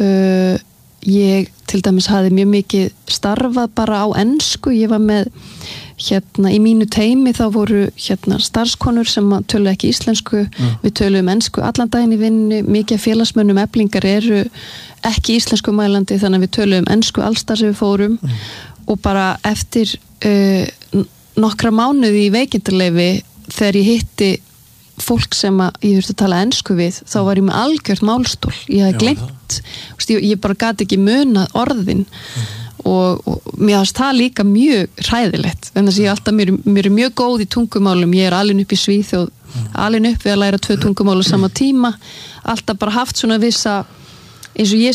ég til dæmis hafði mjög mikið starfað bara á ensku, ég var með í mínu teymi þá voru starfskonur sem tölu ekki íslensku, við töluðum ensku allan daginn í vinnu, mikið félagsmönnum Eflingar eru ekki íslensku mælandi þannig að við töluðum ensku allstar sem við fórum og bara eftir nokkra mánuði í veikindaleyfi þegar ég hitti fólk sem ég þurfti að tala ensku við þá var ég með algjört málstól, ég hafði gleymt, ég bara gat ekki munað orðin og mér finnst það líka mjög hræðilegt en þess að ég alltaf, mér er mjög góð í tungumálum, ég er alin upp í Svíþjóð alin upp við að læra 2 tungumál á sama tíma, alltaf bara haft svona vissa, eins og ég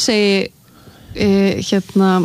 segi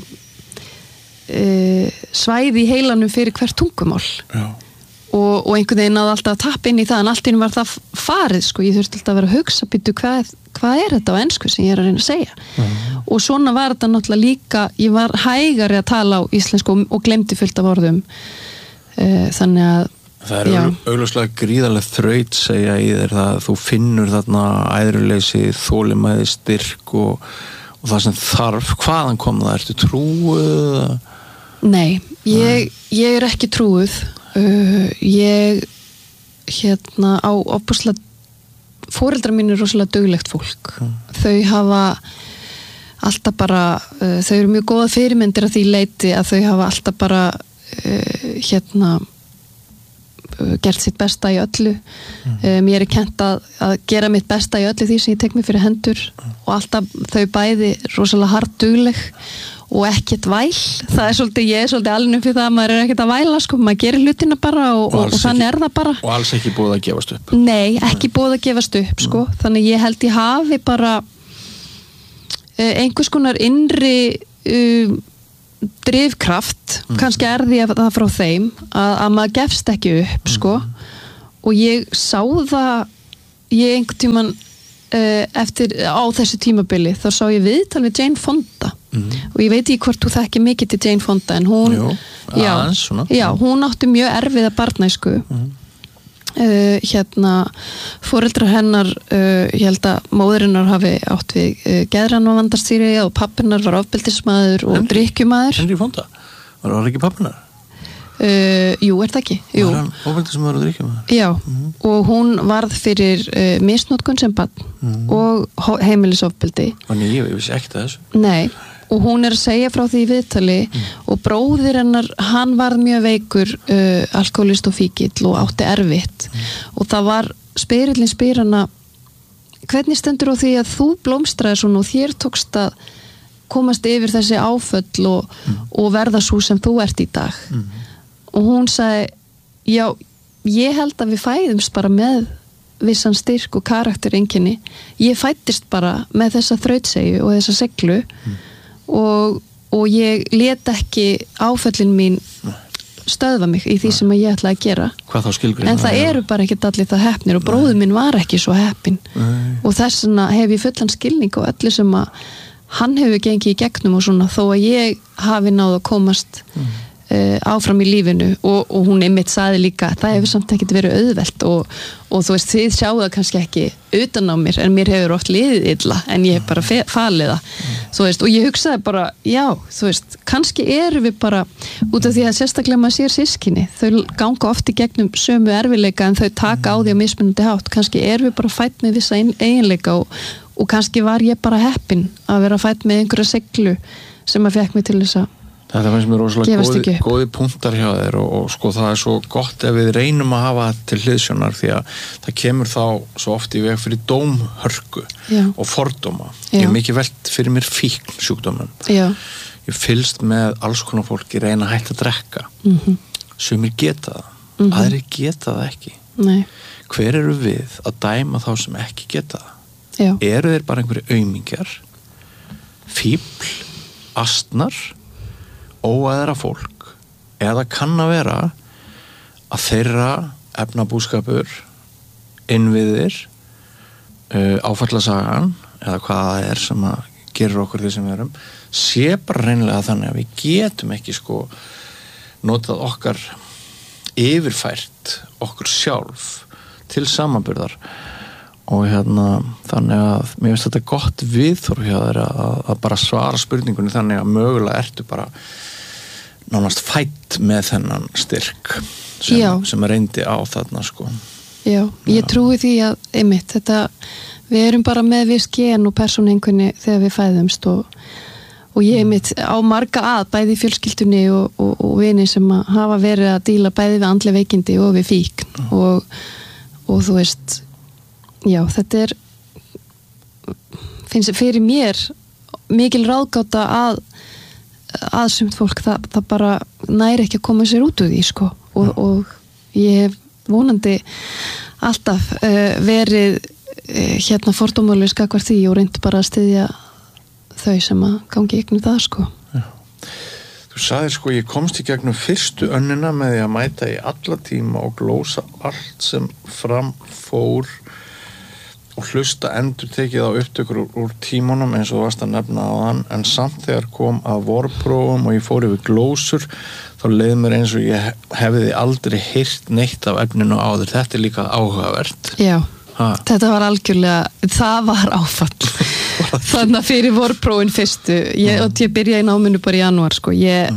svæði í heilanum fyrir hvert tungumál og einhvern veginn náði alltaf að tappa inn í það en allt einu var það farið, sko, ég þurfti alltaf að vera að hugsa býtu hvað er þetta á ensku sem ég er að reyna að segja og svona var þetta náttúrulega líka, ég var hægari að tala á íslensku og glemdi fullt af orðum þannig að það er augljóslega gríðarlega þraut segja í þér það að þú finnur þarna æðruleysi, þolinmæði, styrk og það sem þarf, hvaðan kom það, ertu trúuð? Nei, ég er ekki trúuð ég á opuslega foreldrar mín er rosalega duglegt fólk þau hafa alltaf bara þau eru mjög góða fyrirmyndir að því leiti að þau hafa alltaf bara gert sitt besta í öllu mér er kennt að gera mitt besta í öllu því sem ég tek mig fyrir hendur og alltaf þau bæði rosalega hart dugleg og ekkert væl, ég er svolítið alveg fyrir það að maður ekkert að væla sko, maður gerir hlutina bara og þannig það bara. Og alls ekki búið að gefast upp. Nei, ekki búið að gefast upp sko, þannig ég held ég hafi bara einhvers konar innri drifkraft, kannski því að það frá þeim að maður gefst ekki upp sko, og ég sá það einhvern tímann eftir á þessu tímabili, þá sá ég viðtal við Jane Fonda og ég veit ekki hvort þú þekki mikið til Jane Fonda en hún hún átti mjög erfiða barnæsku foreldrar hennar ég held að móðurinnar hafi átt við geðrannavandastýri og pappinnar var ofbeldismaður og drykkjumaður. Henry Fonda? Var það ekki pappinnar? Jú, það ekki? Jú. Var hann ofbeldismaður og drykkjumaður? Já, og hún varð fyrir misnotkun sem barn og heimilisofbeldi. Þannig ég vissi ekkert að þessu. Nei, og hún að segja frá því í viðtali og bróðir hennar, hann varð mjög veikur alkoholist og fíkill og átti erfitt og það var spyr hana hvernig stendur á því að þú blómstraðir svona og þér tókst að komast yfir þessi áföll og verða svo sem þú ert í dag og hún sagði já, ég held að við fæðumst bara með vissan styrk og karaktereinkenni, ég fættist bara með þessa þrautsegju og þessa seglu og ég let ekki áföllin mín stöðva mig í því sem ég ætlaði að gera. Hvað þá skilgreina? En það eru bara ekkert allir það heppnir og bróður minn var ekki svo heppinn og þess vegna hef ég fullan skilning á öllu sem að hann hefur gengið í gegnum og svona þó að ég hafi náð að komast áfram í lífinu og hún einmitt sagði líka það hefur samt ekkert verið auðvelt og þú veist, þið sjáu það kannski ekki utan á mér en mér hefur oft liðið illa en ég hef bara falið það þú veist, og ég hugsaði bara, já, þú veist kannski erum við bara, út af því að sérstaklega maður sér systkini, þau ganga oft í gegnum sömu erfiðleika en þau taka á því á mismunandi hátt, kannski erum við bara fædd með vissa eiginleika og kannski var ég bara heppin að vera fædd með einhverja seglu sem að fekk mig til þess að þetta finnst mér rosalega góði punktar hjá þér og sko það svo gott ef við reynum að hafa til hliðsjónar því að það kemur þá svo oft í veg fyrir dómhörku og fordóma. Ég hef mikið velt fyrir mér fíkn sjúkdómum. Ég fylgst með alls konar fólki reyna að hætta að drekka. Sumir geta það, aðrir geta það ekki. Nei. Hver eru við að dæma þá sem ekki geta það? Eru þeir bara einhverju aumingjar, fíbl, astnar, óæðra fólk eða kann að vera að þeirra efnabúskapur innviðir áfallasagan eða hvað það er sem að gerir okkur því sem við erum sé bara reynilega þannig að við getum ekki sko notað okkar yfirfært okkur sjálf til samanburðar og þannig að mér finnst þetta gott viðhorf hjá þér að bara svara spurningunni þannig að mögulega ertu bara nánast fædd með þennan styrk sem reyndi á þarna sko. Já, ég trúi því að einmitt, við erum bara með viss gen og persónueinkunni þegar við fæðumst og ég einmitt á marga bæði í fjölskyldunni og vini sem að hafa verið að díla bæði við andleg veikindi og við fíkn og þú veist já, þetta finnst fyrir mér mikil ráðgáta að sumt fólk það bara næri ekki að koma sér út úr því sko og ég hef vonandi alltaf verið fordómalaus gagnvart því og reyndi bara að styðja þau sem að gangi í gegnum það sko. Já. Þú sagðir sko ég komst í gegnum fyrstu önnina með því að mæta í alla tíma og glósa allt sem fram fór og hlusta endurtekið á upptökur úr tímunum eins og þú varst að nefna á hann en samt þegar kom að vorprófum og ég fór yfir glósur þá leið mér eins og ég hefði aldrei heyrt neitt af efninu áður. Þetta er líka áhugavert. Já, þetta var algjörlega það var áfall þannig að fyrir vorprófin fyrstu ég byrjaði í náminu bara í janúar sko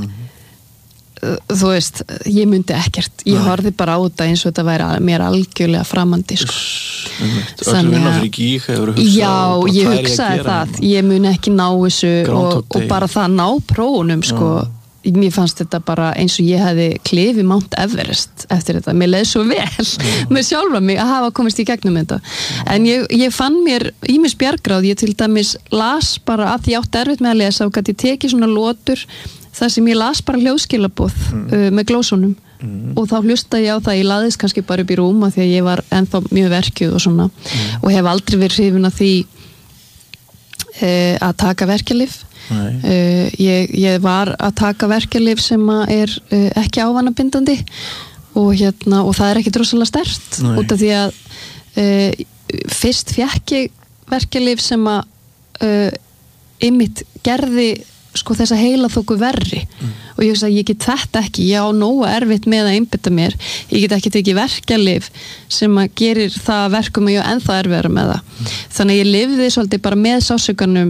þú veist, ég myndi ekkert ég horfði bara á þetta eins og þetta væri mér algjörlega framandi sko. Þannig að já, ég hugsaði það ég muni ekki ná þessu og bara það ná prófunum sko, mér fannst þetta bara eins og ég hefði klifið Mount Everest eftir þetta, mér leið svo vel með sjálfa mig að hafa komist í gegnum þetta en ég fann mér ýmis bjargráð, ég til dæmis las bara að ég átti erfitt með að lesa og gæti tekið svona lotur þar sem ég las bara hljóðskilaboð með glósunum og þá hlusta ég á það, ég laðist kannski bara upp í rúm af því að ég var ennþá mjög verkjuð og svona og hef aldrei verið hrifin af því að taka verkjalyf ég var að taka verkjalyf sem ekki ávanabindandi og það ekki rosalega sterkt út af því að fyrst fékk ég verkjalyf sem einmitt gerði sko þessa heilaþóku verri og ég hugsa að ég get þetta ekki, ég á nógu erfitt með að einbytta mér, ég get ekki tekið verkjalyf sem að gerir það verkum og ég ennþá erfiðara með það þannig að ég lifði svolítið bara með sársaukanum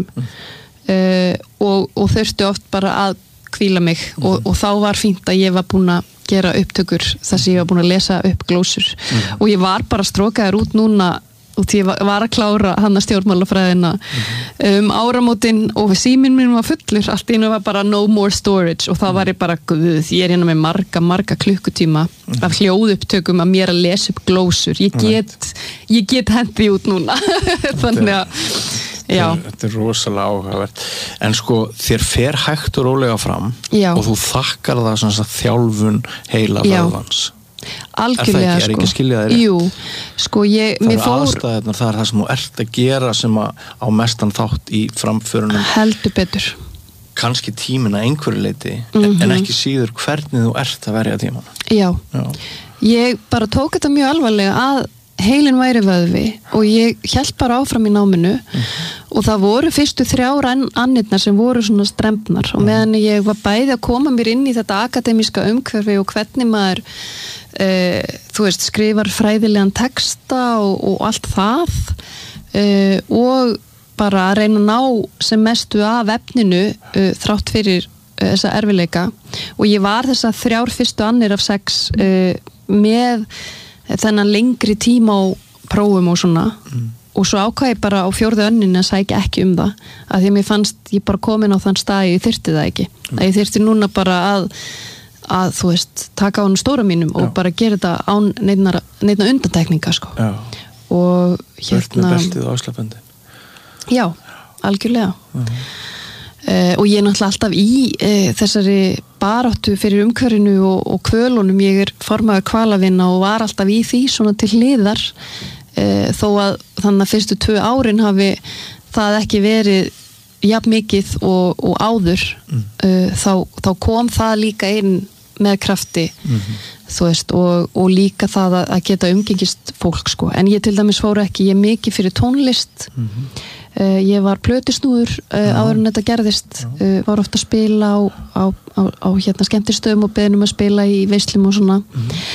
og þurfti oft bara að hvíla mig og þá var fínt að ég var búin að gera upptökur þar sem ég var búin að lesa upp glósur og ég var bara strókaður út núna og því ég var að klára hana stjórnmálafræðina áramótin og síminn minn var fullur, allt í einu var bara no more storage og þá var ég bara, guð, ég hérna með marga klukkutíma af hljóðupptökum að mér að lesa upp glósur, ég get hendi út núna þannig að já. Þetta rosalega áhugavert en sko þér fer hægt og rólega fram og þú þakkar það svona þjálfun heila vöðvans algjörlega ekki að skilja þér jú, sko mér fór aðstæðunar, það það sem þú ert að gera sem á mestan þátt í framförunum heldur betur kannski tímina einhverju leiti en ekki síður hvernig þú ert að verja tímana já, ég bara tók þetta mjög alvarlega að heilin væri vöðvi og ég hélt bara áfram í náminu og það voru fyrstu 3 annirnar sem voru svona strembnar og meðan ég var bæði að koma mér inn í þetta akademíska umhverfi og hvernig maður þú veist, skrifar fræðilegan texta og allt það og bara að reyna að ná sem mestu af efninu þrátt fyrir þessa erfileika og ég var þessa 3 fyrstu annir af 6 með þennan lengri tíma á prófum og svona og svo ákvað ég bara á 4. önninni að sækja ekki það að því að mér fannst ég bara komin á þann stað ég þyrfti það ekki að ég þyrfti núna bara að þú veist, taka á hann stóra mínum og bara gera þetta án neinna undantekninga sko og Bört með beltið og afslapandi já, algjörlega og ég náttúrulega alltaf í þessari baráttu fyrir umhverfinu og kvölunum, ég formaður hvalavinna og var alltaf í því svona til hliðar þó að þannig að fyrstu 2 árin hafi það ekki verið jafn mikið og áður þá kom það líka inn með krafti þú veist og líka það að geta umgengist fólk sko, en ég til dæmis fór ekki ég mikið fyrir tónlist ég var plötusnúður áður en þetta gerðist var ofta að spila á hérna skemmtistöðum og beðnum að spila í veislum og svona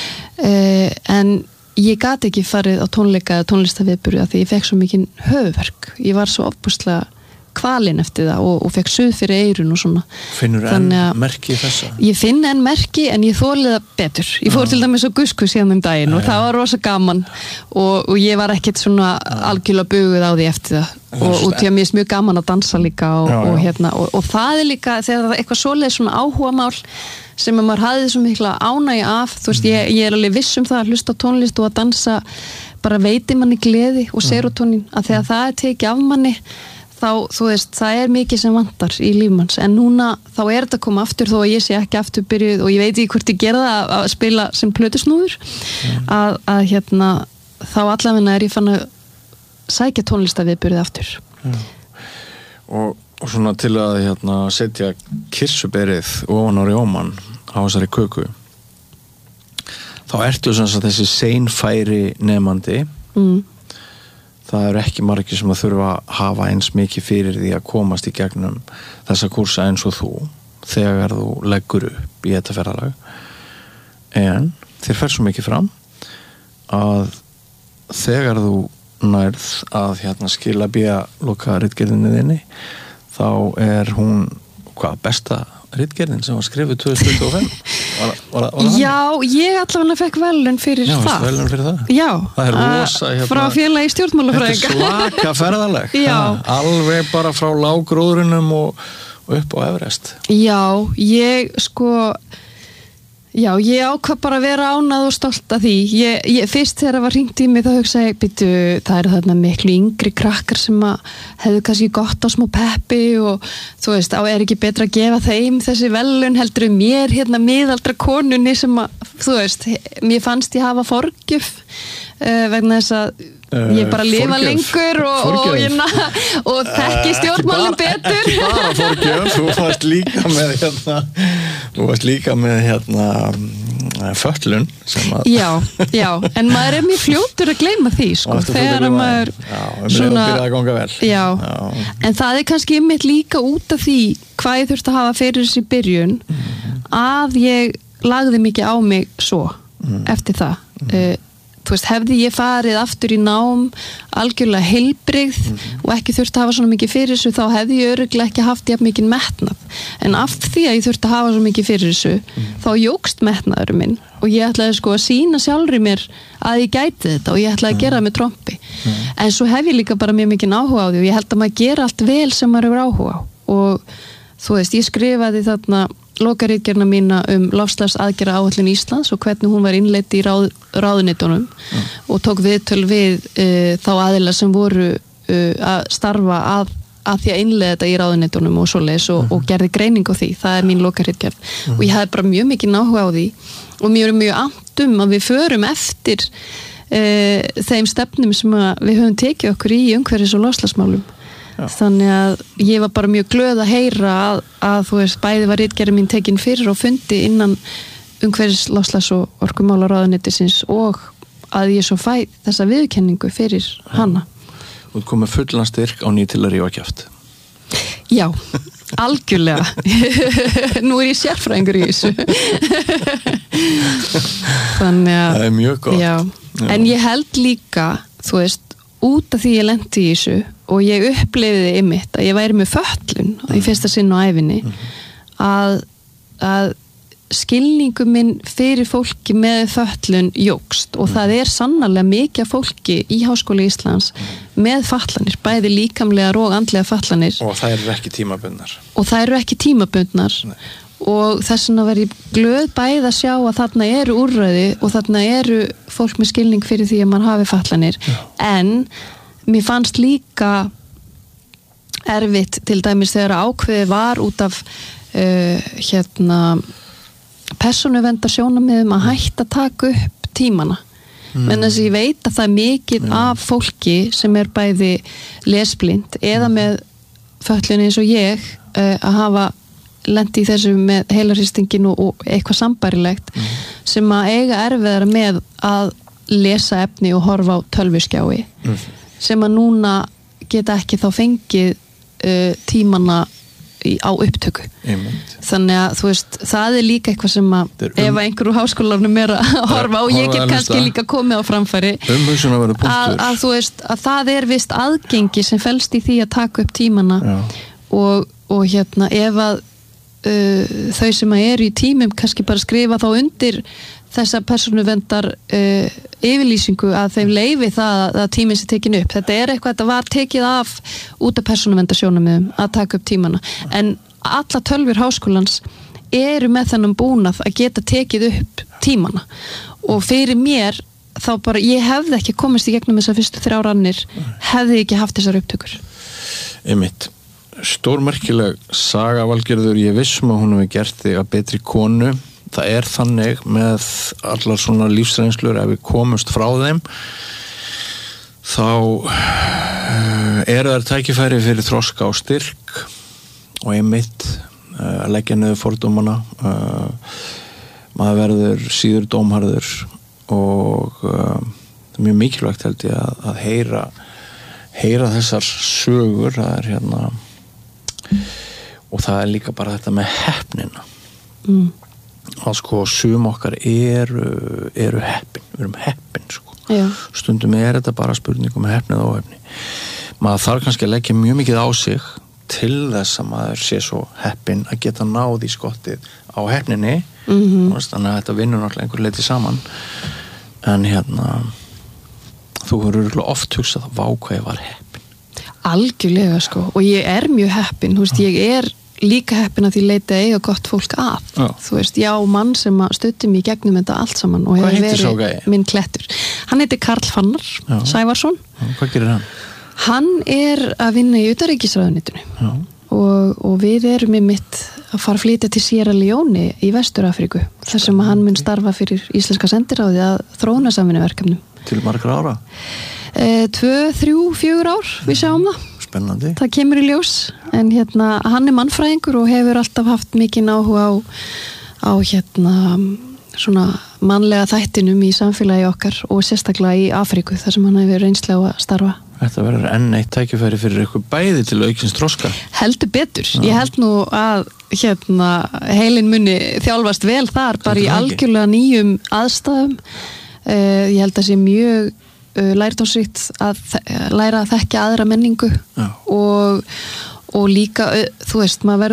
en ég gat ekki farið á tónleika eða tónlistaviðburði af því ég fekk svo mikinn höfuðverk ég var svo ofbúslega kvalinn eftir það og fekk suð fyrir eyrun og svona finnur enn merki þessa? Ég finn enn merki en ég þolið það betur ég fór til dæmis á Guskus síðan daginn og það var rosa gaman og ég var ekkert svona algjörlega buguð á því eftir það og því að mér er mjög gaman að dansa líka og það líka þegar það er eitthvað svoleið svona áhugamál sem maður hafði svo mikla ánægju af þú veist, ég alveg viss það að hlusta á tónlist og að dansa bara veitir manni gleði og serotonín að þegar það tekið af manni þá, þú veist, það mikið sem vantar í lífmanns, en núna þá þetta að koma aftur þó að ég sé ekki aftur byrjuð og ég veit ekki hvort ég gera það að spila sem plötusnúður að hérna, þá allavegna ég fann að sækja tónlistaviðburði aftur og svona til að hérna, setja kirsuberið ofan á rjóman á þessari köku þá ertu sem sagt þessi seinfæri nemandi það ekki margir sem að þurfa að hafa eins mikið fyrir því að komast í gegnum þessa kursa eins og þú þegar þú leggur upp í þetta ferðalag en þér fer svo mikið fram að þegar þú nærð að hérna skila loka ritgerðinni þinni þá hún besta ritgerðin sem var skrifuð 2025 var Já, ég allavega fekk velun fyrir það velun fyrir það? Já, það rosa, hérna, frá félagi stjórnmálafræðinga Þetta svaka ferðaleg alveg bara frá lágróðrunum og upp á Everest? Já, ég ákvað bara að vera ánægð og stolt af því. Ég fyrst þegar það var hringt í mig þá hugsaði ég, býtu, það eru þarna miklu yngri krakkar sem að hefðu kannski gott á smá peppi og þú veist, er ekki betra að gefa þeim þessi velun heldur mér miðaldra konunni sem að, þú veist, mér fannst ég hafa forgjöf vegna þess að ég bara lifa lengur og þekki stjórnmálum betur. Ekki bara forgjöf, þú varst líka með föllun já, en maður mjög fljótur að gleyma því þegar maður svona byrjaði að ganga vel. Já, en það kannski einmitt líka út af því hvað ég þurfti að hafa fyrir þessi byrjun að ég lagði mikið á mig svo eftir það. Þú veist, hefði ég farið aftur í nám algjörlega heilbrigð og ekki þurfti að hafa svona mikið fyrir þessu, þá hefði ég örugglega ekki haft jafn mikið metnað. En af því að ég þurfti að hafa svo mikið fyrir þessu, þá jókst metnaður minn og ég ætlaði að sýna sjálfri mér að ég gæti þetta og ég ætlaði að gera það með trompi. En svo hef ég líka bara mjög mikið áhuga á því og ég held að maður gera allt vel sem maður hefur áhuga á. Og þú veist, ég skrifaði þarna lokaritgerðina mína loftslagsaðgerðaáætlun Íslands og hvernig hún var innleidd í ráðuneytunum og tók viðtöl við þá aðila sem voru að starfa að því að innleiða þetta í ráðuneytunum og svoleiðis og gerði greining á því. Það mín lokaritgerð og ég hafði bara mjög mikið áhuga á því og mér er mjög annt að við förum eftir þeim stefnum sem við höfum tekið okkur í umhverfis- og loftslagsmálum. Þannig að ég var bara mjög glöð að heyra að þú veist, bæði var ritgerðin mín tekin fyrir og fundi innan umhverfis-, loftslags- og orkumálaráðuneytisins og að ég svo fæ þessa viðurkenningu fyrir hana. Þú komið fullan styrk á til að rífa kjaft. Já, algjörlega. Nú ég sérfræðingur í þessu. Þannig að það mjög gott. Já. En ég held líka, þú veist, út af því ég lenti í þessu og ég upplifiði einmitt að ég væri með fötlun í fyrsta sinn á ævinni að skilningu minn fyrir fólki með fötlun jókst og það sannarlega mikið fólki í Háskóla Íslands með fatlanir, bæði líkamlegar og andlega fatlanir. Og það eru ekki tímabundnar. Og þess vegna var ég glöð bæði að sjá að þarna eru úrræði og þarna eru fólk með skilning fyrir því að mann hafi fatlanir. En mér fannst líka erfitt til dæmis þegar ákveði var út af persónuverndarsjónarmiðum að hætta að taka upp tímana. Men þess að ég veit að það mikið af fólki sem bæði lesblind eða með fötlun eins og ég að hafa lendi í þessu með heilarhristingin og eitthvað sambærilegt sem að eiga erfiðara með að lesa efni og horfa á tölvuskjái sem að núna geta ekki þá fengið tímana á upptöku. Þannig að þú veist, það líka eitthvað sem að ef einhver úr háskólanum að horfa og ég get kannski líka komið á framfæri að þú veist, að það vist aðgengi sem felst í því að taka upp tímana og ef að þau sem eru í tímum kannski bara skrifa þá undir þessa persónuverndar yfirlýsingu að þeim leyfi það að tíminn sé tekin upp. Þetta eitthvað, þetta var tekið af út af persónuverndarsjónarmiðum að taka upp tímana. En alla tölvur háskólans eru með þennan búnað að geta tekið upp tímana. Og fyrir mér þá bara, ég hefði ekki komist í gegnum þessar fyrstu 3 rannir, hefði ekki haft þessar upptökur. Einmitt. Stórmerkileg saga, Valgerður, ég vissum að hún hefur gert þig að betri konu. Það þannig með allar svona lífsreynslur, ef við komumst frá þeim þá það tækifæri fyrir þroska og styrk og einmitt að leggja niður fordómana, maður verður síður dómharður og það mjög mikilvægt held ég að heyra þessar sögur, það og það líka bara þetta með heppnina að sum okkar eru heppin, við erum heppin stundum þetta bara spurning um heppni eða óheppni. Maður þarf kannski að leggja mjög mikið á sig til þess að maður sé svo heppin að geta náð í skottið á heppninni þannig að þetta vinnur náttúrulega einhver leiti saman en þú hefur oft hugsað að vá hvað ég var heppin. Algjörlega og ég mjög heppin, ég líka heppin að því leiti að eiga gott fólk að. Þú veist, mann sem stutti mig í gegnum þetta allt saman og hefur verið minn klettur. Hann heitir Karl Fannar Sævarsson. Hvað gerir hann? Hann að vinna í utanríkisráðuneytinu og við erum mitt að fara að flytja til Sierra Leone í Vestur-Afríku, þar sem hann mun starfa fyrir Íslenska sendiráði að þróunarsamvinnuverkefnum. Til margra ára? 2, 3, 4 ár, við sjáum það. Spennandi. Það kemur í ljós, en hann mannfræðingur og hefur alltaf haft mikinn áhuga á svona mannlega þættinum í samfélagi okkar og sérstaklega í Afríku, þar sem hann hefur reynslu á að starfa. Þetta verður enn eitt tækifæri fyrir eitthvað bæði til aukins þroska. Heldur betur. Ég held nú að heilin muni þjálfast vel þar, bara í algjörlega nýjum aðstæðum. Ég held að sé mjög lærdómsríkt að læra að þekkja aðra menningu og líka, þú veist, maður verður